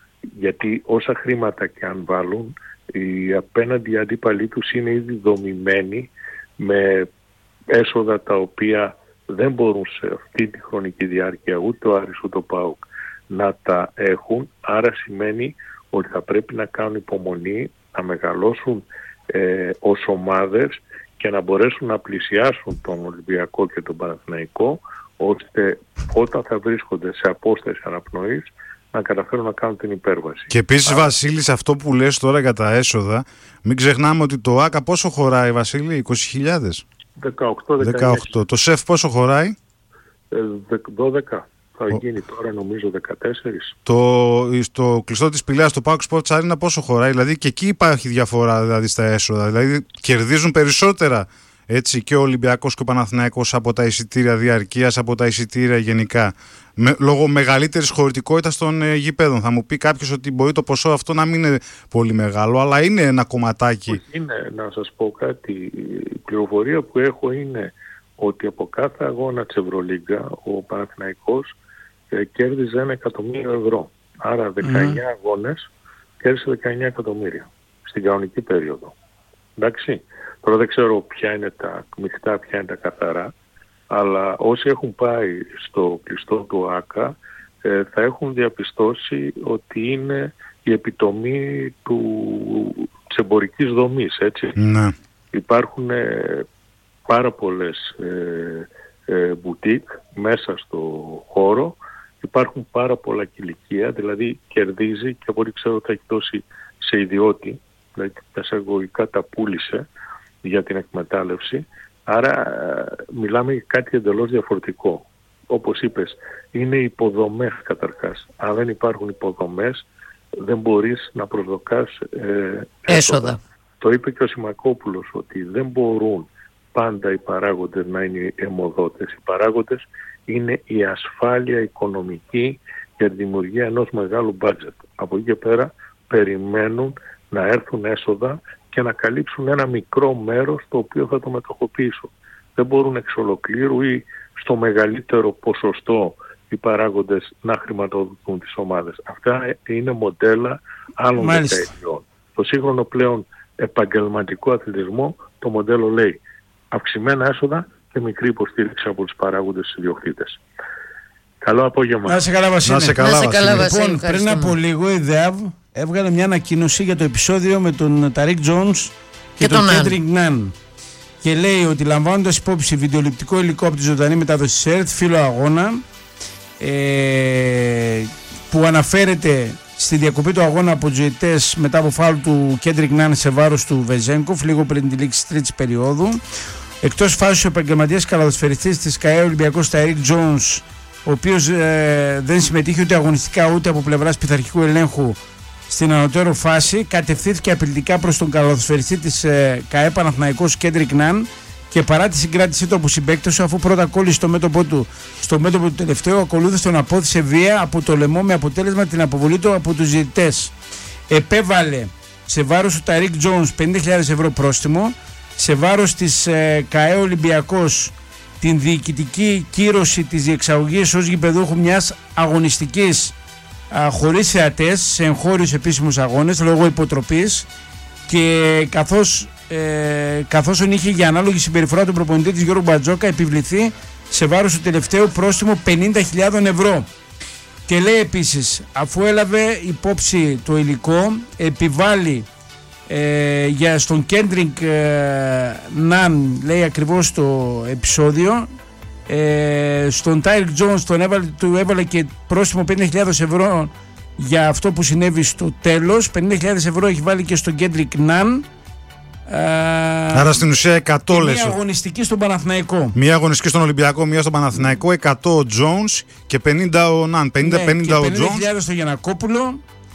Γιατί όσα χρήματα και αν βάλουν, οι απέναντι αντίπαλοι τους είναι ήδη δομημένοι με έσοδα τα οποία δεν μπορούν σε αυτή τη χρονική διάρκεια ούτε ο Άρης ούτε ο ΠΑΟΚ να τα έχουν. Άρα σημαίνει ότι θα πρέπει να κάνουν υπομονή, να μεγαλώσουν ε, ως ομάδες και να μπορέσουν να πλησιάσουν τον Ολυμπιακό και τον Παναθηναϊκό, ώστε όταν θα βρίσκονται σε απόσταση αναπνοής να καταφέρουν να κάνουν την υπέρβαση. Και επίσης, Βασίλη, σε αυτό που λες τώρα για τα έσοδα, μην ξεχνάμε ότι το ΆΚΑ πόσο χωράει, Βασίλη, είκοσι χιλιάδες. δεκαοκτώ δεκαεννιά. δεκαοκτώ. Το ΣΕΦ πόσο χωράει? Ε, δώδεκα. Θα γίνει τώρα νομίζω δεκατέσσερα. Το, στο κλειστό της Πηλαίας, το ΠΑΟΚ Sports Arena πόσο χωράει? Δηλαδή και εκεί υπάρχει διαφορά, δηλαδή, στα έσοδα. Δηλαδή κερδίζουν περισσότερα, έτσι, και ο Ολυμπιακός και ο Παναθηναϊκός από τα εισιτήρια διαρκείας, από τα εισιτήρια γενικά, με, λόγω μεγαλύτερης χωρητικότητας των ε, γηπέδων. Θα μου πει κάποιος ότι μπορεί το ποσό αυτό να μην είναι πολύ μεγάλο, αλλά είναι ένα κομματάκι. Είναι, να σας πω κάτι, η πληροφορία που έχω είναι ότι από κάθε αγώνα της Ευρωλίγκα ο Παναθηναϊκός ε, κέρδιζε ένα εκατομμύριο ευρώ. Άρα δεκαεννιά mm. αγώνες κέρδισε δεκαεννιά εκατομμύρια στην κανονική περίοδο. Εντάξει. Τώρα δεν ξέρω ποια είναι τα μειχτά, ποια είναι τα καθαρά, αλλά όσοι έχουν πάει στο κλειστό του ΆΚΑ ε, θα έχουν διαπιστώσει ότι είναι η επιτομή του, της εμπορικής δομής, έτσι. Ναι. Υπάρχουν ε, πάρα πολλές ε, ε, μπουτίκ μέσα στο χώρο, υπάρχουν πάρα πολλά κηλικία, δηλαδή κερδίζει και από ό,τι ξέρω θα έχει δώσει σε ιδιώτη, δηλαδή τα εισαγωγικά τα πούλησε για την εκμετάλλευση, άρα μιλάμε για κάτι εντελώς διαφορετικό. Όπως είπες, είναι υποδομές καταρχάς. Αν δεν υπάρχουν υποδομές, δεν μπορείς να προσδοκάς ε, έσοδα. Το είπε και ο Σιμακόπουλος ότι δεν μπορούν πάντα οι παράγοντες να είναι αιμοδότες. Οι παράγοντες είναι η ασφάλεια οικονομική για τη δημιουργία ενός μεγάλου μπάτζετ. Από εκεί και πέρα περιμένουν να έρθουν έσοδα και να καλύψουν ένα μικρό μέρος το οποίο θα το μετοχοποιήσουν. Δεν μπορούν εξ ολοκλήρου ή στο μεγαλύτερο ποσοστό οι παράγοντες να χρηματοδοτούν τις ομάδες. Αυτά είναι μοντέλα άλλων δεκαετιών. Το σύγχρονο πλέον επαγγελματικό αθλητισμό, το μοντέλο λέει αυξημένα έσοδα και μικρή υποστήριξη από τους παράγοντες ιδιοκτήτες. Καλό απόγευμα. Να σε καλά, Βασίλη. Να σε καλά, Βασίλη. Λοιπόν, πριν από λίγο η ΔΕΑΒ έβγαλε μια ανακοίνωση για το επεισόδιο με τον Ταρίκ Τζόνς και, και τον Κέντρικ Ναν. Και λέει ότι λαμβάνοντας υπόψη βιντεοληπτικό υλικό από τη ζωντανή μετάδοση της ΕΡΤ, φύλλο αγώνα, ε, που αναφέρεται στη διακοπή του αγώνα από τους ζωητές μετά από φάουλ του Κέντρικ Ναν σε βάρος του Βεζένκοφ, λίγο πριν τη λήξη της τρίτης περίοδου. Εκτός φάσης ο επαγγελματίας καλαδοσφαιριστής της ΚΑΕ Ολυμπιακός Ταρίκ Τζόνς, ο οποίος ε, δεν συμμετείχε ούτε αγωνιστικά ούτε από πλευράς πειθαρχικού ελέγχου στην ανωτέρω φάση, κατευθύνθηκε απειλητικά προς τον καλαδοσφαιριστή της ε, ΚΑΕ Παναθηναϊκός Κέντρικ Ναν και παρά τη συγκράτησή του από συμπαίκτες του, αφού πρώτα κόλλησε στο μέτωπο του, στο μέτωπο του τελευταίου, ακολούθησε τον απόθυσε βία από το λαιμό με αποτέλεσμα την αποβολή του από τους ζητητές. Επέβαλε σε βάρος του Ταρίκ Τζόνς πενήντα χιλιάδες ευρώ πρόστιμο, σε βάρος της ε, ΚΑΕ Ολυμπιακός την διοικητική κύρωση της διεξαγωγής ως γηπεδούχου μιας αγωνιστικής α, χωρίς θεατές σε εγχώριους επίσημους αγώνες λόγω υποτροπής, και καθώς ε, καθώς είχε για ανάλογη συμπεριφορά του προπονητή της Γιώργου Μπατζόκα επιβληθεί σε βάρος του τελευταίου πρόστιμο πενήντα χιλιάδες ευρώ. Και λέει επίσης, αφού έλαβε υπόψη το υλικό, επιβάλλει ε, για στον Κέντρικ ε, Ναν, λέει ακριβώς το επεισόδιο, ε, στον Τάρικ Τζόνς τον έβαλε, του έβαλε και πρόστιμο πενήντα χιλιάδες ευρώ για αυτό που συνέβη στο τέλος. πενήντα χιλιάδες ευρώ έχει βάλει και στον Κέντρικ Ναν. Άρα στην ουσία εκατό λες. Μία αγωνιστική στον Παναθηναϊκό. Μία αγωνιστική στον Ολυμπιακό, μία στον Παναθηναϊκό, εκατό ο Τζόνς και πενήντα ο Ναν. πενήντα πενήντα ναι, ο Τζόνς. πενήντα χιλιάδες στο Γιαννακόπουλο.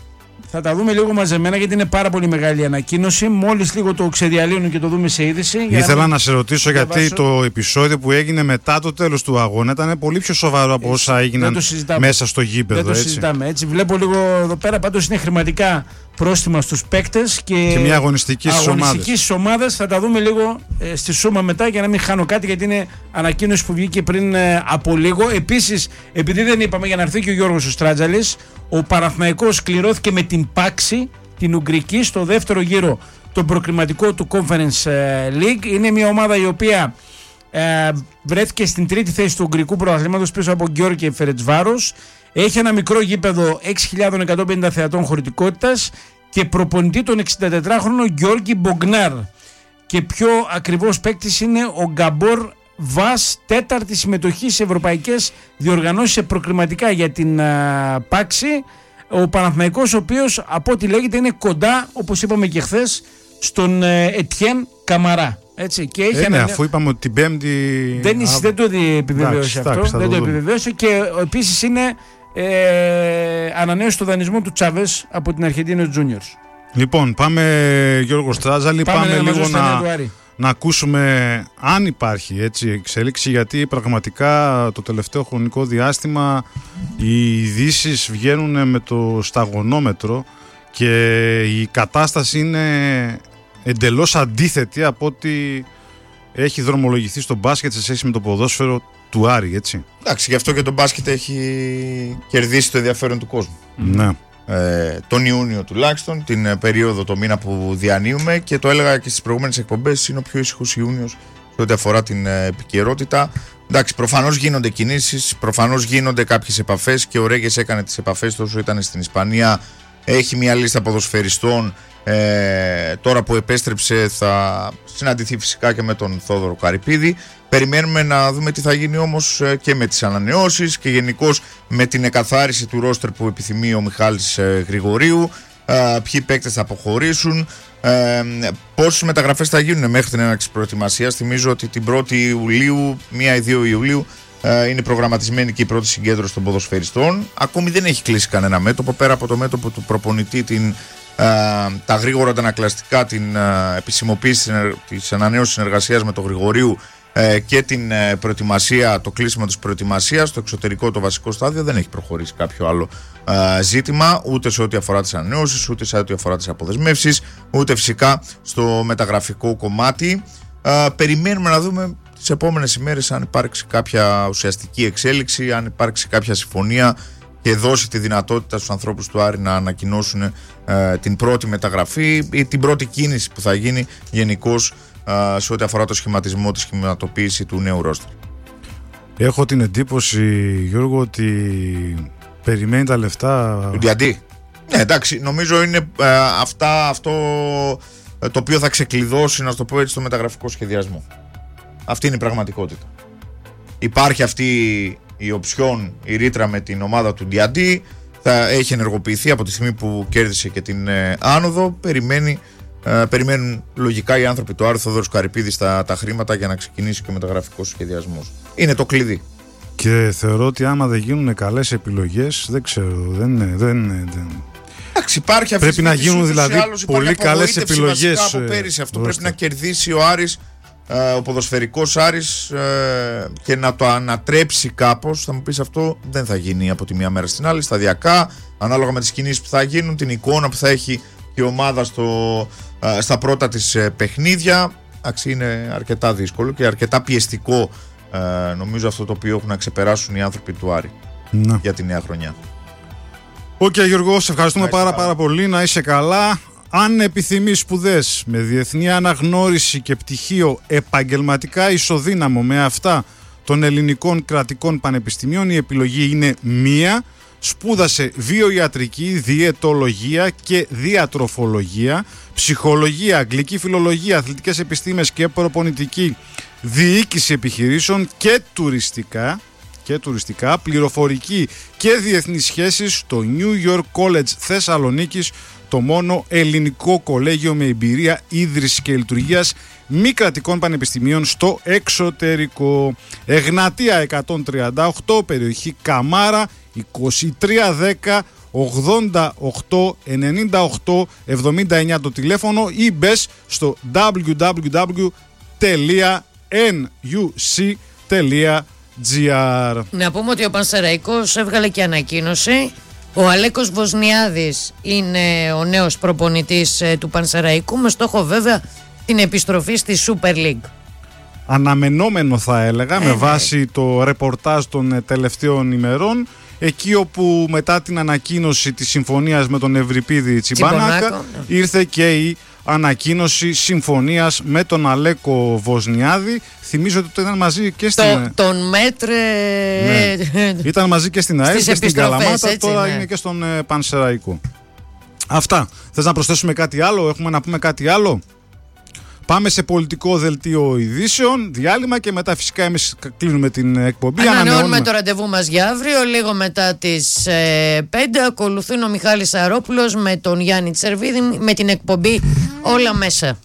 Θα τα δούμε λίγο μαζεμένα γιατί είναι πάρα πολύ μεγάλη ανακοίνωση. Μόλις λίγο το ξεδιαλύνουν και το δούμε σε είδηση. Ήθελα να, να σε ρωτήσω διαβάσω. Γιατί το επεισόδιο που έγινε μετά το τέλος του αγώνα ήταν πολύ πιο σοβαρό από όσα έγιναν μέσα στο γήπεδο. Δεν το έτσι. συζητάμε έτσι. Βλέπω λίγο εδώ πέρα, πάντως είναι χρηματικά πρόστιμα στους παίκτες και, και μια αγωνιστική στις ομάδες. Θα τα δούμε λίγο ε, στη σούμα μετά για να μην χάνω κάτι, γιατί είναι ανακοίνωση που βγήκε πριν ε, από λίγο. Επίσης, επειδή δεν είπαμε, για να έρθει και ο Γιώργος ο Στράτζαλης, ο Παναθηναϊκός κληρώθηκε με την Πάξη, την Ουγγρική, στο δεύτερο γύρο τον προκριματικό του Conference League. Είναι μια ομάδα η οποία ε, βρέθηκε στην τρίτη θέση του Ουγγρικού πρωταθλήματος πίσω από Γκιόρκη και Φερετσβάρος. Έχει ένα μικρό γήπεδο έξι χιλιάδες εκατόν πενήντα θεατών χωρητικότητας και προπονητή τον εξηντατετράχρονο Γιώργη Μπογκνάρ. Και πιο ακριβώς παίκτης είναι ο Γκαμπόρ Βας, τέταρτη συμμετοχή σε ευρωπαϊκές διοργανώσεις σε προκριματικά για την α, Πάξη. Ο Παναθηναϊκός, ο οποίος από ό,τι λέγεται είναι κοντά, όπως είπαμε και χθες, στον Ετιέν Καμαρά. Έτσι, και έχει ε, ναι, ένα... αφού είπαμε ότι την Πέμπτη. Δεν, Α... δεν το επιβεβαίωσε αυτό. Τάξη, δεν το το επιβεβαίωσε και επίσης είναι ε, ανανέωση του δανεισμού του Τσάβες από την Αρχεντίνο Juniors. Λοιπόν, πάμε Γιώργο Στράζαλη, πάμε, πάμε λίγο να, να ακούσουμε αν υπάρχει έτσι εξέλιξη, γιατί πραγματικά το τελευταίο χρονικό διάστημα οι ειδήσεις βγαίνουν με το σταγονόμετρο και η κατάσταση είναι εντελώς αντίθετη από ό,τι έχει δρομολογηθεί στο μπάσκετ σε σχέση με το ποδόσφαιρο του Άρη, έτσι. Εντάξει, γι' αυτό και το μπάσκετ έχει κερδίσει το ενδιαφέρον του κόσμου. Ναι. Ε, τον Ιούνιο τουλάχιστον, την ε, περίοδο, το μήνα που διανύουμε, και το έλεγα και στις προηγούμενες εκπομπές, είναι ο πιο ήσυχος Ιούνιος σε ό,τι αφορά την ε, επικαιρότητα. Εντάξει, προφανώς γίνονται κινήσεις, προφανώς γίνονται κάποιες επαφές και ο Ρέγες έκανε τις επαφές του όσο ήταν στην Ισπανία. Έχει μια λίστα ποδοσφαιριστών. Ε, τώρα που επέστρεψε θα συναντηθεί φυσικά και με τον Θόδωρο Καρυπίδη. Περιμένουμε να δούμε τι θα γίνει όμως ε, και με τις ανανεώσεις και γενικώς με την εκαθάριση του ρόστερ που επιθυμεί ο Μιχάλης ε, Γρηγορίου. Ε, ποιοι παίκτες θα αποχωρήσουν, ε, πόσες μεταγραφές θα γίνουν μέχρι την έναρξη προετοιμασίας. Θυμίζω ότι την πρώτη Ιουλίου, μία ή δύο Ιουλίου, ε, είναι προγραμματισμένη και η πρώτη συγκέντρωση των ποδοσφαιριστών. Ακόμη δεν έχει κλείσει κανένα μέτωπο πέρα από το μέτωπο του προπονητή, την Uh, τα γρήγορα αντανακλαστικά, την uh, επισημοποίηση της ανανέωσης συνεργασίας με τον Γρηγορίου ε, και την ε, προετοιμασία, το κλείσιμο της προετοιμασίας, το εξωτερικό, το βασικό στάδιο, δεν έχει προχωρήσει κάποιο άλλο ε, ζήτημα, ούτε σε ό,τι αφορά τις ανανεώσεις, ούτε σε ό,τι αφορά τις αποδεσμεύσεις, ούτε φυσικά στο μεταγραφικό κομμάτι. Ε, περιμένουμε να δούμε τις επόμενες ημέρες αν υπάρξει κάποια ουσιαστική εξέλιξη, αν υπάρξει κάποια συμφωνία και δώσει τη δυνατότητα στους ανθρώπους του Άρη να ανακοινώσουν ε, την πρώτη μεταγραφή ή την πρώτη κίνηση που θα γίνει γενικώς ε, σε ό,τι αφορά το σχηματισμό, τη σχηματοποίηση του νέου ρόστερ. Έχω την εντύπωση, Γιώργο, ότι περιμένει τα λεφτά του Διαντή. Ναι, εντάξει, νομίζω είναι ε, αυτά, αυτό ε, το οποίο θα ξεκλειδώσει, να το πω έτσι, το μεταγραφικό σχεδιασμό. Αυτή είναι η πραγματικότητα. Υπάρχει αυτή η οψιόν, η ρήτρα με την ομάδα του Διαντή, θα έχει ενεργοποιηθεί από τη στιγμή που κέρδισε και την ε, άνοδο. Περιμένει, ε, περιμένουν λογικά οι άνθρωποι του Άρη, Θοδωρός Καρυπίδης, τα, τα χρήματα για να ξεκινήσει και ο μεταγραφικός σχεδιασμός. Είναι το κλειδί. Και θεωρώ ότι άμα δεν γίνουν καλές επιλογές, δεν ξέρω, δεν, δεν, δεν... Εντάξει, υπάρχει πρέπει να γίνουν δηλαδή πολύ καλές επιλογές. Από πέρυσι αυτό πρέπει να κερδίσει ο Άρης, ο ποδοσφαιρικός Άρης, και να το ανατρέψει κάπως. Θα μου πεις, αυτό δεν θα γίνει από τη μία μέρα στην άλλη, σταδιακά, ανάλογα με τις κινήσεις που θα γίνουν, την εικόνα που θα έχει η ομάδα στο, στα πρώτα της παιχνίδια. Εντάξει, είναι αρκετά δύσκολο και αρκετά πιεστικό, νομίζω, αυτό το οποίο έχουν να ξεπεράσουν οι άνθρωποι του Άρη να. για τη νέα χρονιά. Οκ, okay, Γιώργο, σε ευχαριστούμε πάρα, πάρα πολύ, να είσαι καλά. Αν επιθυμείς σπουδές με διεθνή αναγνώριση και πτυχίο επαγγελματικά ισοδύναμο με αυτά των ελληνικών κρατικών πανεπιστημίων, η επιλογή είναι μία. Σπούδασε βιοιατρική, διαιτολογία και διατροφολογία, ψυχολογία, αγγλική φιλολογία, αθλητικές επιστήμες και προπονητική διοίκηση επιχειρήσεων και τουριστικά, και τουριστικά, πληροφορική και διεθνείς σχέσεις στο New York College Θεσσαλονίκης, το μόνο ελληνικό κολέγιο με εμπειρία ίδρυσης και λειτουργίας μη κρατικών πανεπιστημίων στο εξωτερικό. Εγνατία εκατόν τριάντα οκτώ, περιοχή Καμάρα, είκοσι τρία δέκα ογδόντα οκτώ ενενήντα οκτώ εβδομήντα εννιά το τηλέφωνο, ή μπες στο double-u double-u double-u τελεία εν γιου σι τελεία τζι αρ. Να πούμε ότι ο Πανσεραϊκός έβγαλε και ανακοίνωση. Ο Αλέκος Βοσνιάδης είναι ο νέος προπονητής του Πανσεραϊκού, με στόχο βέβαια την επιστροφή στη Super League. Αναμενόμενο θα έλεγα, ε, με βάση το ρεπορτάζ των τελευταίων ημερών, εκεί όπου μετά την ανακοίνωση της συμφωνίας με τον Ευρυπίδη Τσιμπανάκα ναι. ήρθε και η ανακοίνωση συμφωνίας με τον Αλέκο Βοσνιάδη. Θυμίζω ότι ήταν μαζί και στην... Το, τον μέτρε... Ναι. Ήταν μαζί και στην ΑΕΛ και στην Καλαμάτα, έτσι, τώρα ναι. είναι και στον ε, Πανσεραϊκό. Αυτά. Θες να προσθέσουμε κάτι άλλο, έχουμε να πούμε κάτι άλλο? Πάμε σε πολιτικό δελτίο ειδήσεων, διάλειμμα και μετά φυσικά εμείς κλείνουμε την εκπομπή. Ανανεώνουμε το ραντεβού μας για αύριο, λίγο μετά τις ε, πέντε. Ακολουθούν ο Μιχάλης Σαρόπουλος με τον Γιάννη Τσερβίδη με την εκπομπή Όλα Μέσα.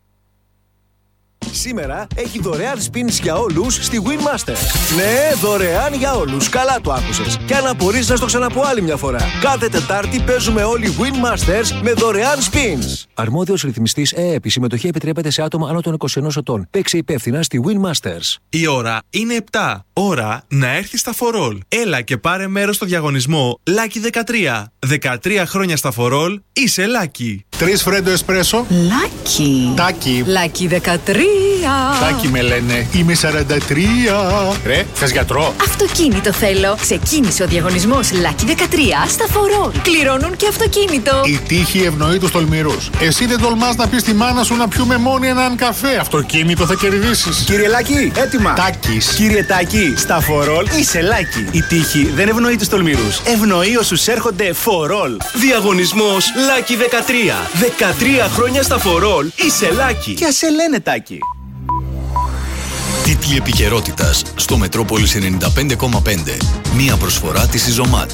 Σήμερα έχει δωρεάν spins για όλους στη Winmasters. Ναι, δωρεάν για όλους. Καλά το άκουσες. Και αν απορείς, να στο ξαναπώ άλλη μια φορά. Κάθε Τετάρτη παίζουμε όλοι Winmasters με δωρεάν spins. Αρμόδιος ρυθμιστής ΕΕΠ. Η συμμετοχή επιτρέπεται σε άτομα άνω των είκοσι ενός ετών. Παίξε υπεύθυνα στη Winmasters. Η ώρα είναι επτά. Ώρα να έρθεις στα For All. Έλα και πάρε μέρος στο διαγωνισμό Lucky δεκατρία. δεκατρία χρόνια στα For All, είσαι Lucky. Τρεις φρέντο εσπρέσο. Lucky. Τάκι. Lucky δεκατρία. Τάκι με λένε. Είμαι σαράντα τρία. Ρε, θες γιατρό? Αυτοκίνητο θέλω. Ξεκίνησε ο διαγωνισμός Lucky δεκατρία στα For All. Κληρώνουν και αυτοκίνητο. Η τύχη ευνοεί τους τολμηρούς. Εσύ δεν τολμάς να πεις στη μάνα σου να πιούμε μόνοι έναν καφέ. Αυτοκίνητο θα κερδίσεις. Κύριε Λάκη, έτοιμα. Τάκης. Κύριε Τάκη, στα For All είσαι Lucky. Η τύχη δεν ευνοεί τους τολμηρούς. Ευνοεί όσους έρχονται For All. Διαγωνισμός Lucky δεκατρία. δεκατρία χρόνια στα For All, είσαι Lucky. Και ας σε λένε Τάκη. Τίτλοι επικαιρότητας στο Μετρόπολης ενενήντα πέντε κόμμα πέντε. Μία προσφορά της Ιζωμάτ.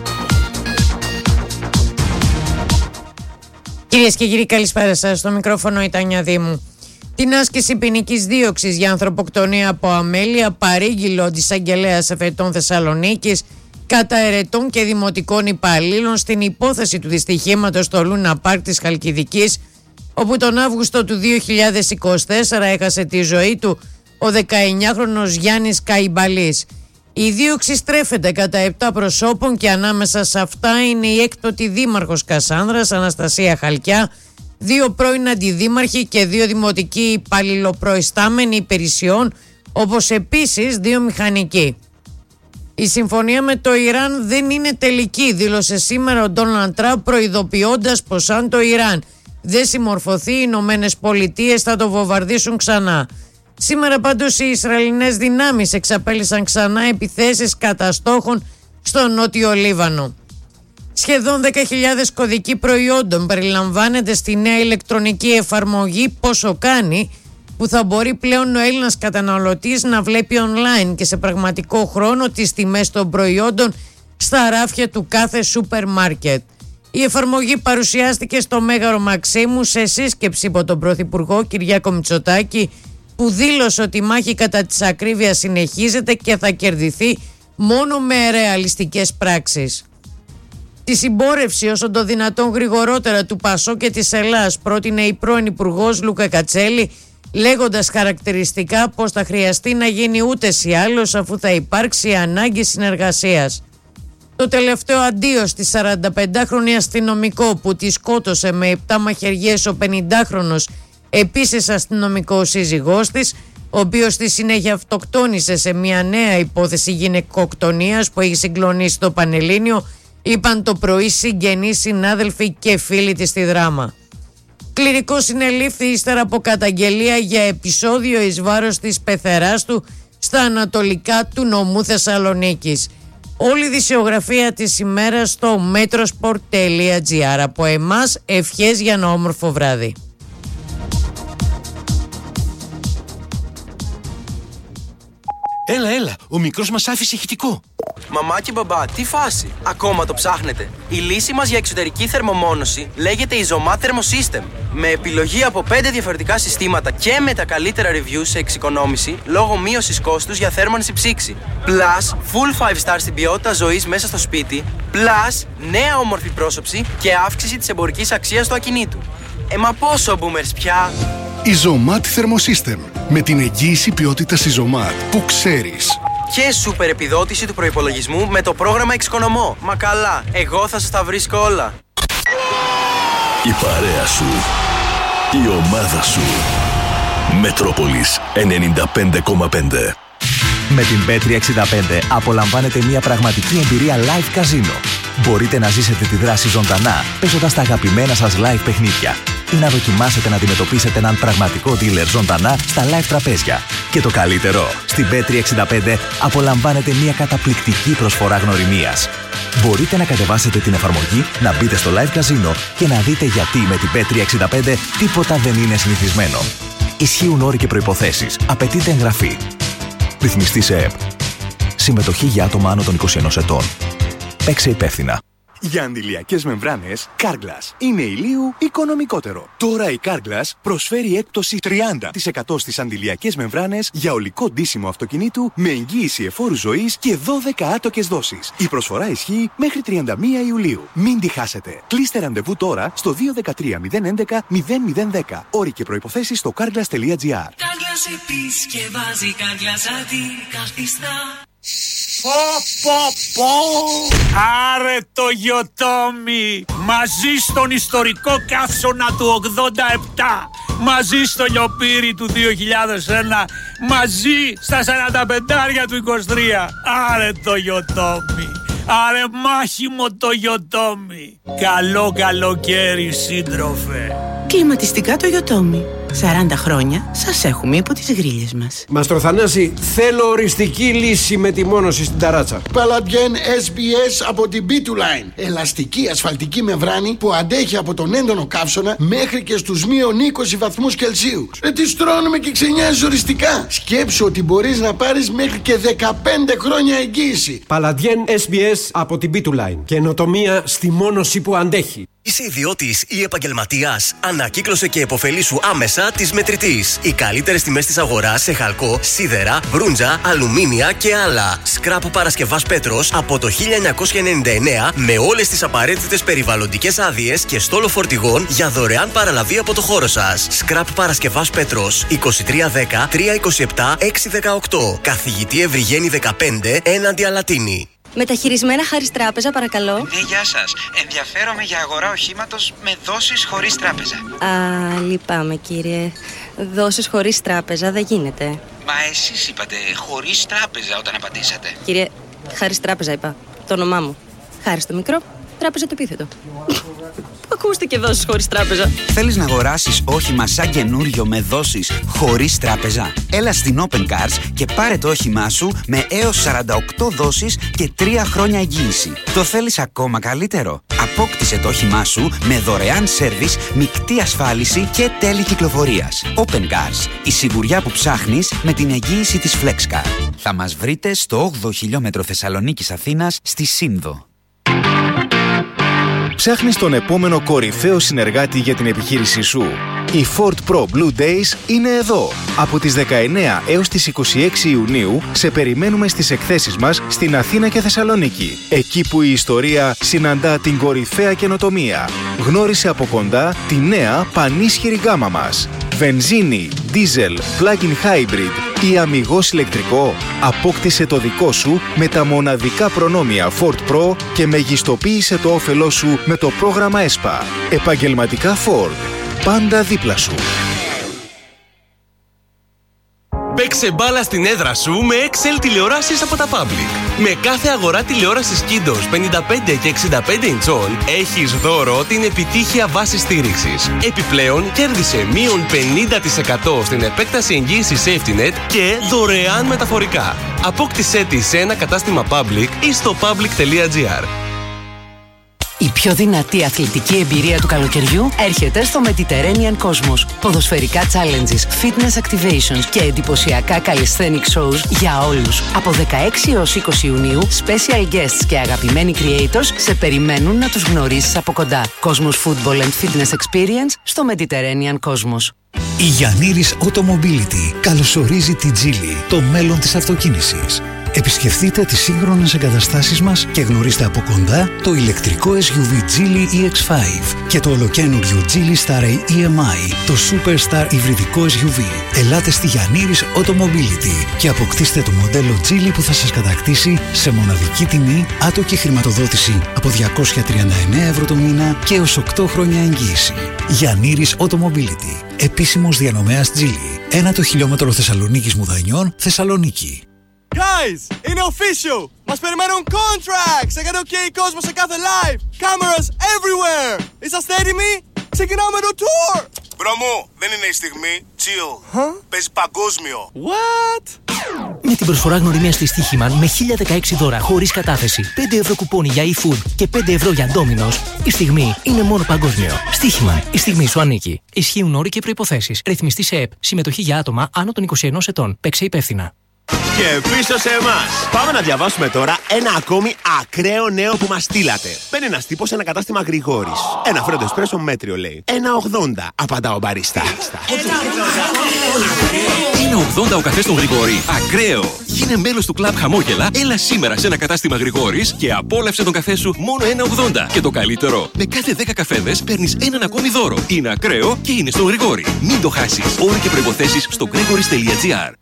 Κυρίες και κύριοι, καλησπέρα σας. Στο μικρόφωνο η Τάνια Δήμου. Την άσκηση ποινικής δίωξης για ανθρωποκτονία από αμέλεια παρήγγειλε ο αντισαγγελέας εφετών Θεσσαλονίκης κατά ερετών και δημοτικών υπαλλήλων στην υπόθεση του δυστυχήματος στο Λούνα Πάρκ της Χαλκιδικής, όπου τον Αύγουστο του δύο χιλιάδες είκοσι τέσσερα έχασε τη ζωή του ο δεκαεννιάχρονος Γιάννης Καϊμπαλής. Η δίωξη στρέφεται κατά επτά προσώπων και ανάμεσα σε αυτά είναι η έκτοτη δήμαρχος Κασάνδρας Αναστασία Χαλκιά, δύο πρώην αντιδήμαρχοι και δύο δημοτικοί υπαλληλοπροϊστάμενοι υπηρεσιών, όπως επίσης δύο μηχανικοί. Η συμφωνία με το Ιράν δεν είναι τελική, δήλωσε σήμερα ο Ντόναλντ Τραμπ, προειδοποιώντας πως αν το Ιράν δεν συμμορφωθεί, οι Ηνωμένες Πολιτείες θα το βομβαρδίσουν ξανά. Σήμερα πάντως οι Ισραηλινές δυνάμεις εξαπέλυσαν ξανά επιθέσεις κατά στόχων στο νότιο Λίβανο. Σχεδόν δέκα χιλιάδες κωδικοί προϊόντων περιλαμβάνεται στη νέα ηλεκτρονική εφαρμογή Πόσο Κάνει, που θα μπορεί πλέον ο Έλληνας καταναλωτής να βλέπει online και σε πραγματικό χρόνο τις τιμές των προϊόντων στα ράφια του κάθε σούπερ μάρκετ. Η εφαρμογή παρουσιάστηκε στο Μέγαρο Μαξίμου σε σύσκεψη από τον Πρωθυπουργό Κυριάκο Μητσοτάκη, που δήλωσε ότι η μάχη κατά της ακρίβειας συνεχίζεται και θα κερδιθεί μόνο με ρεαλιστικές πράξεις. Τη συμπόρευση όσο το δυνατόν γρηγορότερα του Πασό και της Ελλάς πρότεινε η πρώην Υπουργός Λούκα Κατσέλη, λέγοντας χαρακτηριστικά πως θα χρειαστεί να γίνει ούτες ή άλλως αφού θα υπάρξει ανάγκη συνεργασίας. Το τελευταίο αντίο στη σαρανταπεντάχρονη αστυνομικό που τη σκότωσε με επτά μαχαιριές ο πενηντάχρονος επίσης αστυνομικό σύζυγός της, ο οποίος στη συνέχεια αυτοκτόνησε σε μια νέα υπόθεση γυναικοκτονίας που έχει συγκλονίσει το Πανελλήνιο, είπαν το πρωί συγγενείς, συνάδελφοι και φίλοι της στη Δράμα. Κληρικός συνελήφθη ύστερα από καταγγελία για επεισόδιο εις βάρος της πεθεράς του στα ανατολικά του νομού Θεσσαλονίκης. Όλη η δισιογραφία της ημέρας στο metrosport τελεία gr. Από εμάς ευχές για ένα όμορφο βράδυ. Έλα, έλα, ο μικρός μας άφησε ηχητικό. Μαμά και μπαμπά, τι φάση, ακόμα το ψάχνετε? Η λύση μας για εξωτερική θερμομόνωση λέγεται Isomat Thermosystem. Με επιλογή από πέντε διαφορετικά συστήματα και με τα καλύτερα reviews σε εξοικονόμηση λόγω μείωσης κόστους για θέρμανση ψήξη. Plus, full five star στην ποιότητα ζωής μέσα στο σπίτι. Plus, νέα όμορφη πρόσωψη και αύξηση της εμπορικής αξίας του ακινήτου. Ε, μα πόσο boomers πια! Isomat Thermosystem. Με την εγγύηση ποιότητας Isomat που ξέρεις. Και σούπερ επιδότηση του προϋπολογισμού με το πρόγραμμα Εξοικονομώ. Μα καλά, εγώ θα σας τα βρίσκω όλα. Η παρέα σου. Η ομάδα σου. Μετρόπολης ενενήντα πέντε κόμμα πέντε. Με την μπετ τριακόσια εξήντα πέντε απολαμβάνετε μια πραγματική εμπειρία live καζίνο. Μπορείτε να ζήσετε τη δράση ζωντανά, παίζοντας τα αγαπημένα σας live παιχνίδια ή να δοκιμάσετε να αντιμετωπίσετε έναν πραγματικό dealer ζωντανά στα live τραπέζια. Και το καλύτερο, στην μπετ τριακόσια εξήντα πέντε απολαμβάνετε μια καταπληκτική προσφορά γνωριμίας. Μπορείτε να κατεβάσετε την εφαρμογή, να μπείτε στο live καζίνο και να δείτε γιατί με την μπετ τριακόσια εξήντα πέντε τίποτα δεν είναι συνηθισμένο. Ισχύουν όροι και προϋποθέσεις. Απαιτείται εγγραφή. Ρυθμιστή σε ΕΠ. Συμμετοχή για άτομα άνω των είκοσι ενός ετών. Παίξε υπεύθυνα. Για αντιλιακές μεμβράνες, Carglass είναι ηλίου οικονομικότερο. Τώρα η Carglass προσφέρει έκπτωση τριάντα τοις εκατό στις αντιλιακές μεμβράνες για ολικό ντύσιμο αυτοκινήτου με εγγύηση εφόρου ζωής και δώδεκα άτοκες δόσεις. Η προσφορά ισχύει μέχρι τριάντα μία Ιουλίου. Μην τη χάσετε. Κλείστε ραντεβού τώρα στο δύο ένα τρία μηδέν έντεκα μηδέν μηδέν δέκα. Όροι και προϋποθέσεις στο carglass τελεία gr. Carglass επισκευάζει, Carglass αντικαθιστά. Πω πω πω! Άρε το γιοτόμι! Μαζί στον ιστορικό καύσωνα του ογδόντα επτά, μαζί στο λιοπύρι του δύο χιλιάδες ένα, μαζί στα σαράντα πεντάρια του είκοσι τρία. Άρε το γιοτόμι! Άρε μάχημο το γιοτόμι! Καλό καλοκαίρι, σύντροφε! Κλιματιστικά το γιοτόμι. σαράντα χρόνια σας έχουμε υπό τις γρίλες μας. Μαστρο Θανάση, θέλω οριστική λύση με τη μόνωση στην ταράτσα. Παλαντιέν ες μπι ες από την μπι του Line. Ελαστική ασφαλτική μεμβράνη που αντέχει από τον έντονο καύσωνα μέχρι και στους μείον είκοσι βαθμούς Κελσίου. Ε, τι στρώνουμε και ξενιάζεις οριστικά. Σκέψου ότι μπορείς να πάρεις μέχρι και δεκαπέντε χρόνια εγγύηση. Παλαντιέν ες μπι ες από την μπι του Line. Καινοτομία στη μόνωση που αντέχει. Είσαι ιδιώτης ή επαγγελματίας? Ανακύκλωσε και επωφελήσου άμεσα θάλασσα της Μετρητής. Οι καλύτερες τιμές της αγοράς σε χαλκό, σίδερα, μπρούντζα, αλουμίνια και άλλα. Σκράπ Παρασκευάς Πέτρος από το χίλια εννιακόσια ενενήντα εννέα με όλες τις απαραίτητες περιβαλλοντικές άδειες και στόλο φορτηγών για δωρεάν παραλαβή από το χώρο σας. Σκράπ Παρασκευάς Πέτρος είκοσι τρία δέκα τριακόσια είκοσι επτά έξι δεκαοκτώ. Καθηγητή Ευρυγένη δεκαπέντε έναντι Αλατίνη. Μεταχειρισμένα Χάρις Τράπεζα, παρακαλώ. Ναι, γεια σας. Ενδιαφέρομαι για αγορά οχήματος με δόσεις χωρίς τράπεζα. Α, λυπάμαι κύριε. Δόσεις χωρίς τράπεζα δεν γίνεται. Μα εσείς είπατε χωρίς τράπεζα όταν απαντήσατε. Κύριε, Χάρις Τράπεζα είπα. Το όνομά μου. Χάρις το μικρό, Τράπεζα το επίθετο. Ακούστηκε δόσεις χωρίς τράπεζα. Θέλεις να αγοράσεις όχημα σαν καινούριο με δόσεις χωρίς τράπεζα? Έλα στην Open Cars και πάρε το όχημά σου με έως σαράντα οκτώ δόσεις και τρία χρόνια εγγύηση. Το θέλεις ακόμα καλύτερο? Απόκτησε το όχημά σου με δωρεάν σέρβις, μεικτή ασφάλιση και τέλη κυκλοφορίας. Open Cars, η σιγουριά που ψάχνεις με την εγγύηση της FlexCar. Θα μας βρείτε στο όγδοο χιλιόμετρο Θεσσαλονίκης Αθήνας στη Σύνδο. Ψάχνεις τον επόμενο κορυφαίο συνεργάτη για την επιχείρησή σου? Οι Ford Pro Blue Days είναι εδώ. Από τις δεκαεννέα έως τις είκοσι έξι Ιουνίου σε περιμένουμε στις εκθέσεις μας στην Αθήνα και Θεσσαλονίκη. Εκεί που η ιστορία συναντά την κορυφαία καινοτομία. Γνώρισε από κοντά τη νέα πανίσχυρη γκάμα μας. Βενζίνη, δίζελ, plug-in hybrid ή αμιγώς ηλεκτρικό. Απόκτησε το δικό σου με τα μοναδικά προνόμια Ford Pro και μεγιστοποίησε το όφελό σου με το πρόγραμμα ΕΣΠΑ. Επαγγελματικά Ford. Πάντα δίπλα σου. Παίξε μπάλα στην έδρα σου με εξ ελ τηλεοράσεις από τα Public. Με κάθε αγορά τηλεόρασης Kiddos πενήντα πέντε και εξήντα πέντε ιντσών έχεις δώρο την επιτύχεια βάση στήριξης. Επιπλέον κέρδισε μείον πενήντα τοις εκατό στην επέκταση εγγύησης SafetyNet και δωρεάν μεταφορικά. Απόκτησέ τη σε ένα κατάστημα Public ή στο public τελεία gr. Η πιο δυνατή αθλητική εμπειρία του καλοκαιριού έρχεται στο Mediterranean Cosmos. Ποδοσφαιρικά challenges, fitness activations και εντυπωσιακά calisthenic shows για όλους. Από δεκαέξι έως είκοσι Ιουνίου, special guests και αγαπημένοι creators σε περιμένουν να τους γνωρίσεις από κοντά. Cosmos Football and Fitness Experience στο Mediterranean Cosmos. Η Γιαννήρης Automobility καλωσορίζει τη Geely, το μέλλον της αυτοκίνησης. Επισκεφτείτε τις σύγχρονες εγκαταστάσεις μας και γνωρίστε από κοντά το ηλεκτρικό ες γιου βι Geely ι εξ πέντε και το ολοκαίνουργιο Geely Star ι εμ άι, το Superstar υβριδικό ες γιου βι. Ελάτε στη Γιαννήρης Automobility και αποκτήστε το μοντέλο Geely που θα σας κατακτήσει σε μοναδική τιμή, άτοκη χρηματοδότηση από διακόσια τριάντα εννέα ευρώ το μήνα και έως οκτώ χρόνια εγγύηση. Γιαννήρης Automobility, επίσημος διανομέας Geely. Ένα το χιλιόμετρο Θεσσαλονίκης Μουδανιών, Θεσσαλονίκη. Guys, είναι official! Μας περιμένουν contracts! Έκανε OK κόσμο σε κάθε live! Cameras everywhere! Είσαστε έτοιμοι? Ξεκινάμε το tour! Μπρο μου, δεν είναι η στιγμή. Chill. Huh? Παίζει παγκόσμιο. What? Με την προσφορά γνωριμίας της Στοίχημαν με χίλια δεκαέξι δώρα χωρίς κατάθεση, πέντε ευρώ κουπόνι για e-food και πέντε ευρώ για Domino's, η στιγμή είναι μόνο παγκόσμιο. Στοίχημαν, η στιγμή σου ανήκει. Ισχύουν όροι και προϋποθέσεις. Ρυθμιστή σε ΕΠ. Συμμετοχή για άτομα άνω των είκοσι ενός ετών. Παίξε υπεύθυνα. Και πίσω σε εμάς. Πάμε να διαβάσουμε τώρα ένα ακόμη ακραίο νέο που μας στείλατε. Παίρνει ένας τύπος σε ένα κατάστημα Γρηγόρης. Ένα φρέντο εσπρέσο μέτριο λέει. ένα ογδόντα, απαντά ο μπαρίστα. Είναι ογδόντα ο καφές στον Γρηγόρη. Ακραίο. Γίνε μέλος του κλαμπ Χαμόγελα. Έλα σήμερα σε ένα κατάστημα Γρηγόρης και απόλαυσε τον καφέ σου μόνο ένα ογδόντα. Και το καλύτερο, με κάθε δέκα καφέδες παίρνεις έναν ακόμη δώρο. Είναι ακραίο και είναι στον Γρηγόρη. Μην το χάσεις. Όροι και προϋποθέσεις στο gregoris τελεία gr.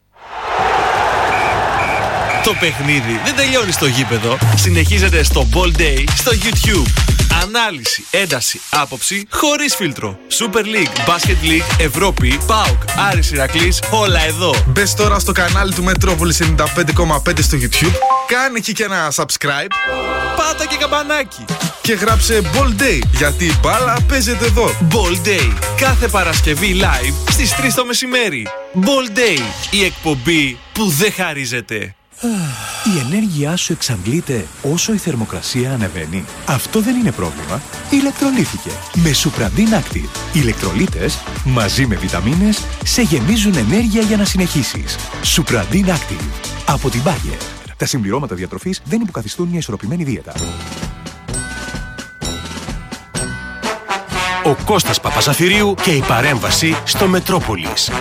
Το παιχνίδι δεν τελειώνει στο γήπεδο. Συνεχίζεται στο Ball Day στο YouTube. Ανάλυση, ένταση, άποψη χωρίς φίλτρο. Super League, Basket League, Ευρώπη, ΠΑΟΚ, Άρης Ηρακλής, όλα εδώ. Μπες τώρα στο κανάλι του Μετρόπολης ενενήντα πέντε κόμμα πέντε στο YouTube. Κάνε εκεί και ένα subscribe. Πάτα και καμπανάκι. Και γράψε Ball Day, γιατί η μπάλα παίζεται εδώ. Ball Day, κάθε Παρασκευή live στις τρεις το μεσημέρι. Ball Day, η εκπομπή που δεν χαρίζεται. Η ενέργειά σου εξαντλείται όσο η θερμοκρασία ανεβαίνει. Αυτό δεν είναι πρόβλημα. Ηλεκτρολίθηκε με Supradin Active. Οι ηλεκτρολίτες μαζί με βιταμίνες σε γεμίζουν ενέργεια για να συνεχίσεις. Supradin Active από την Bayer. Τα συμπληρώματα διατροφής δεν υποκαθιστούν μια ισορροπημένη δίαιτα. Ο Κώστας Παπαζαφυρίου και η παρέμβαση στο Μετρόπολης.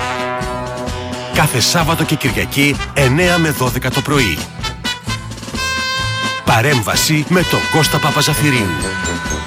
Κάθε Σάββατο και Κυριακή εννέα με δώδεκα το πρωί. Παρέμβαση με τον Κώστα Παπαζαφυρίου.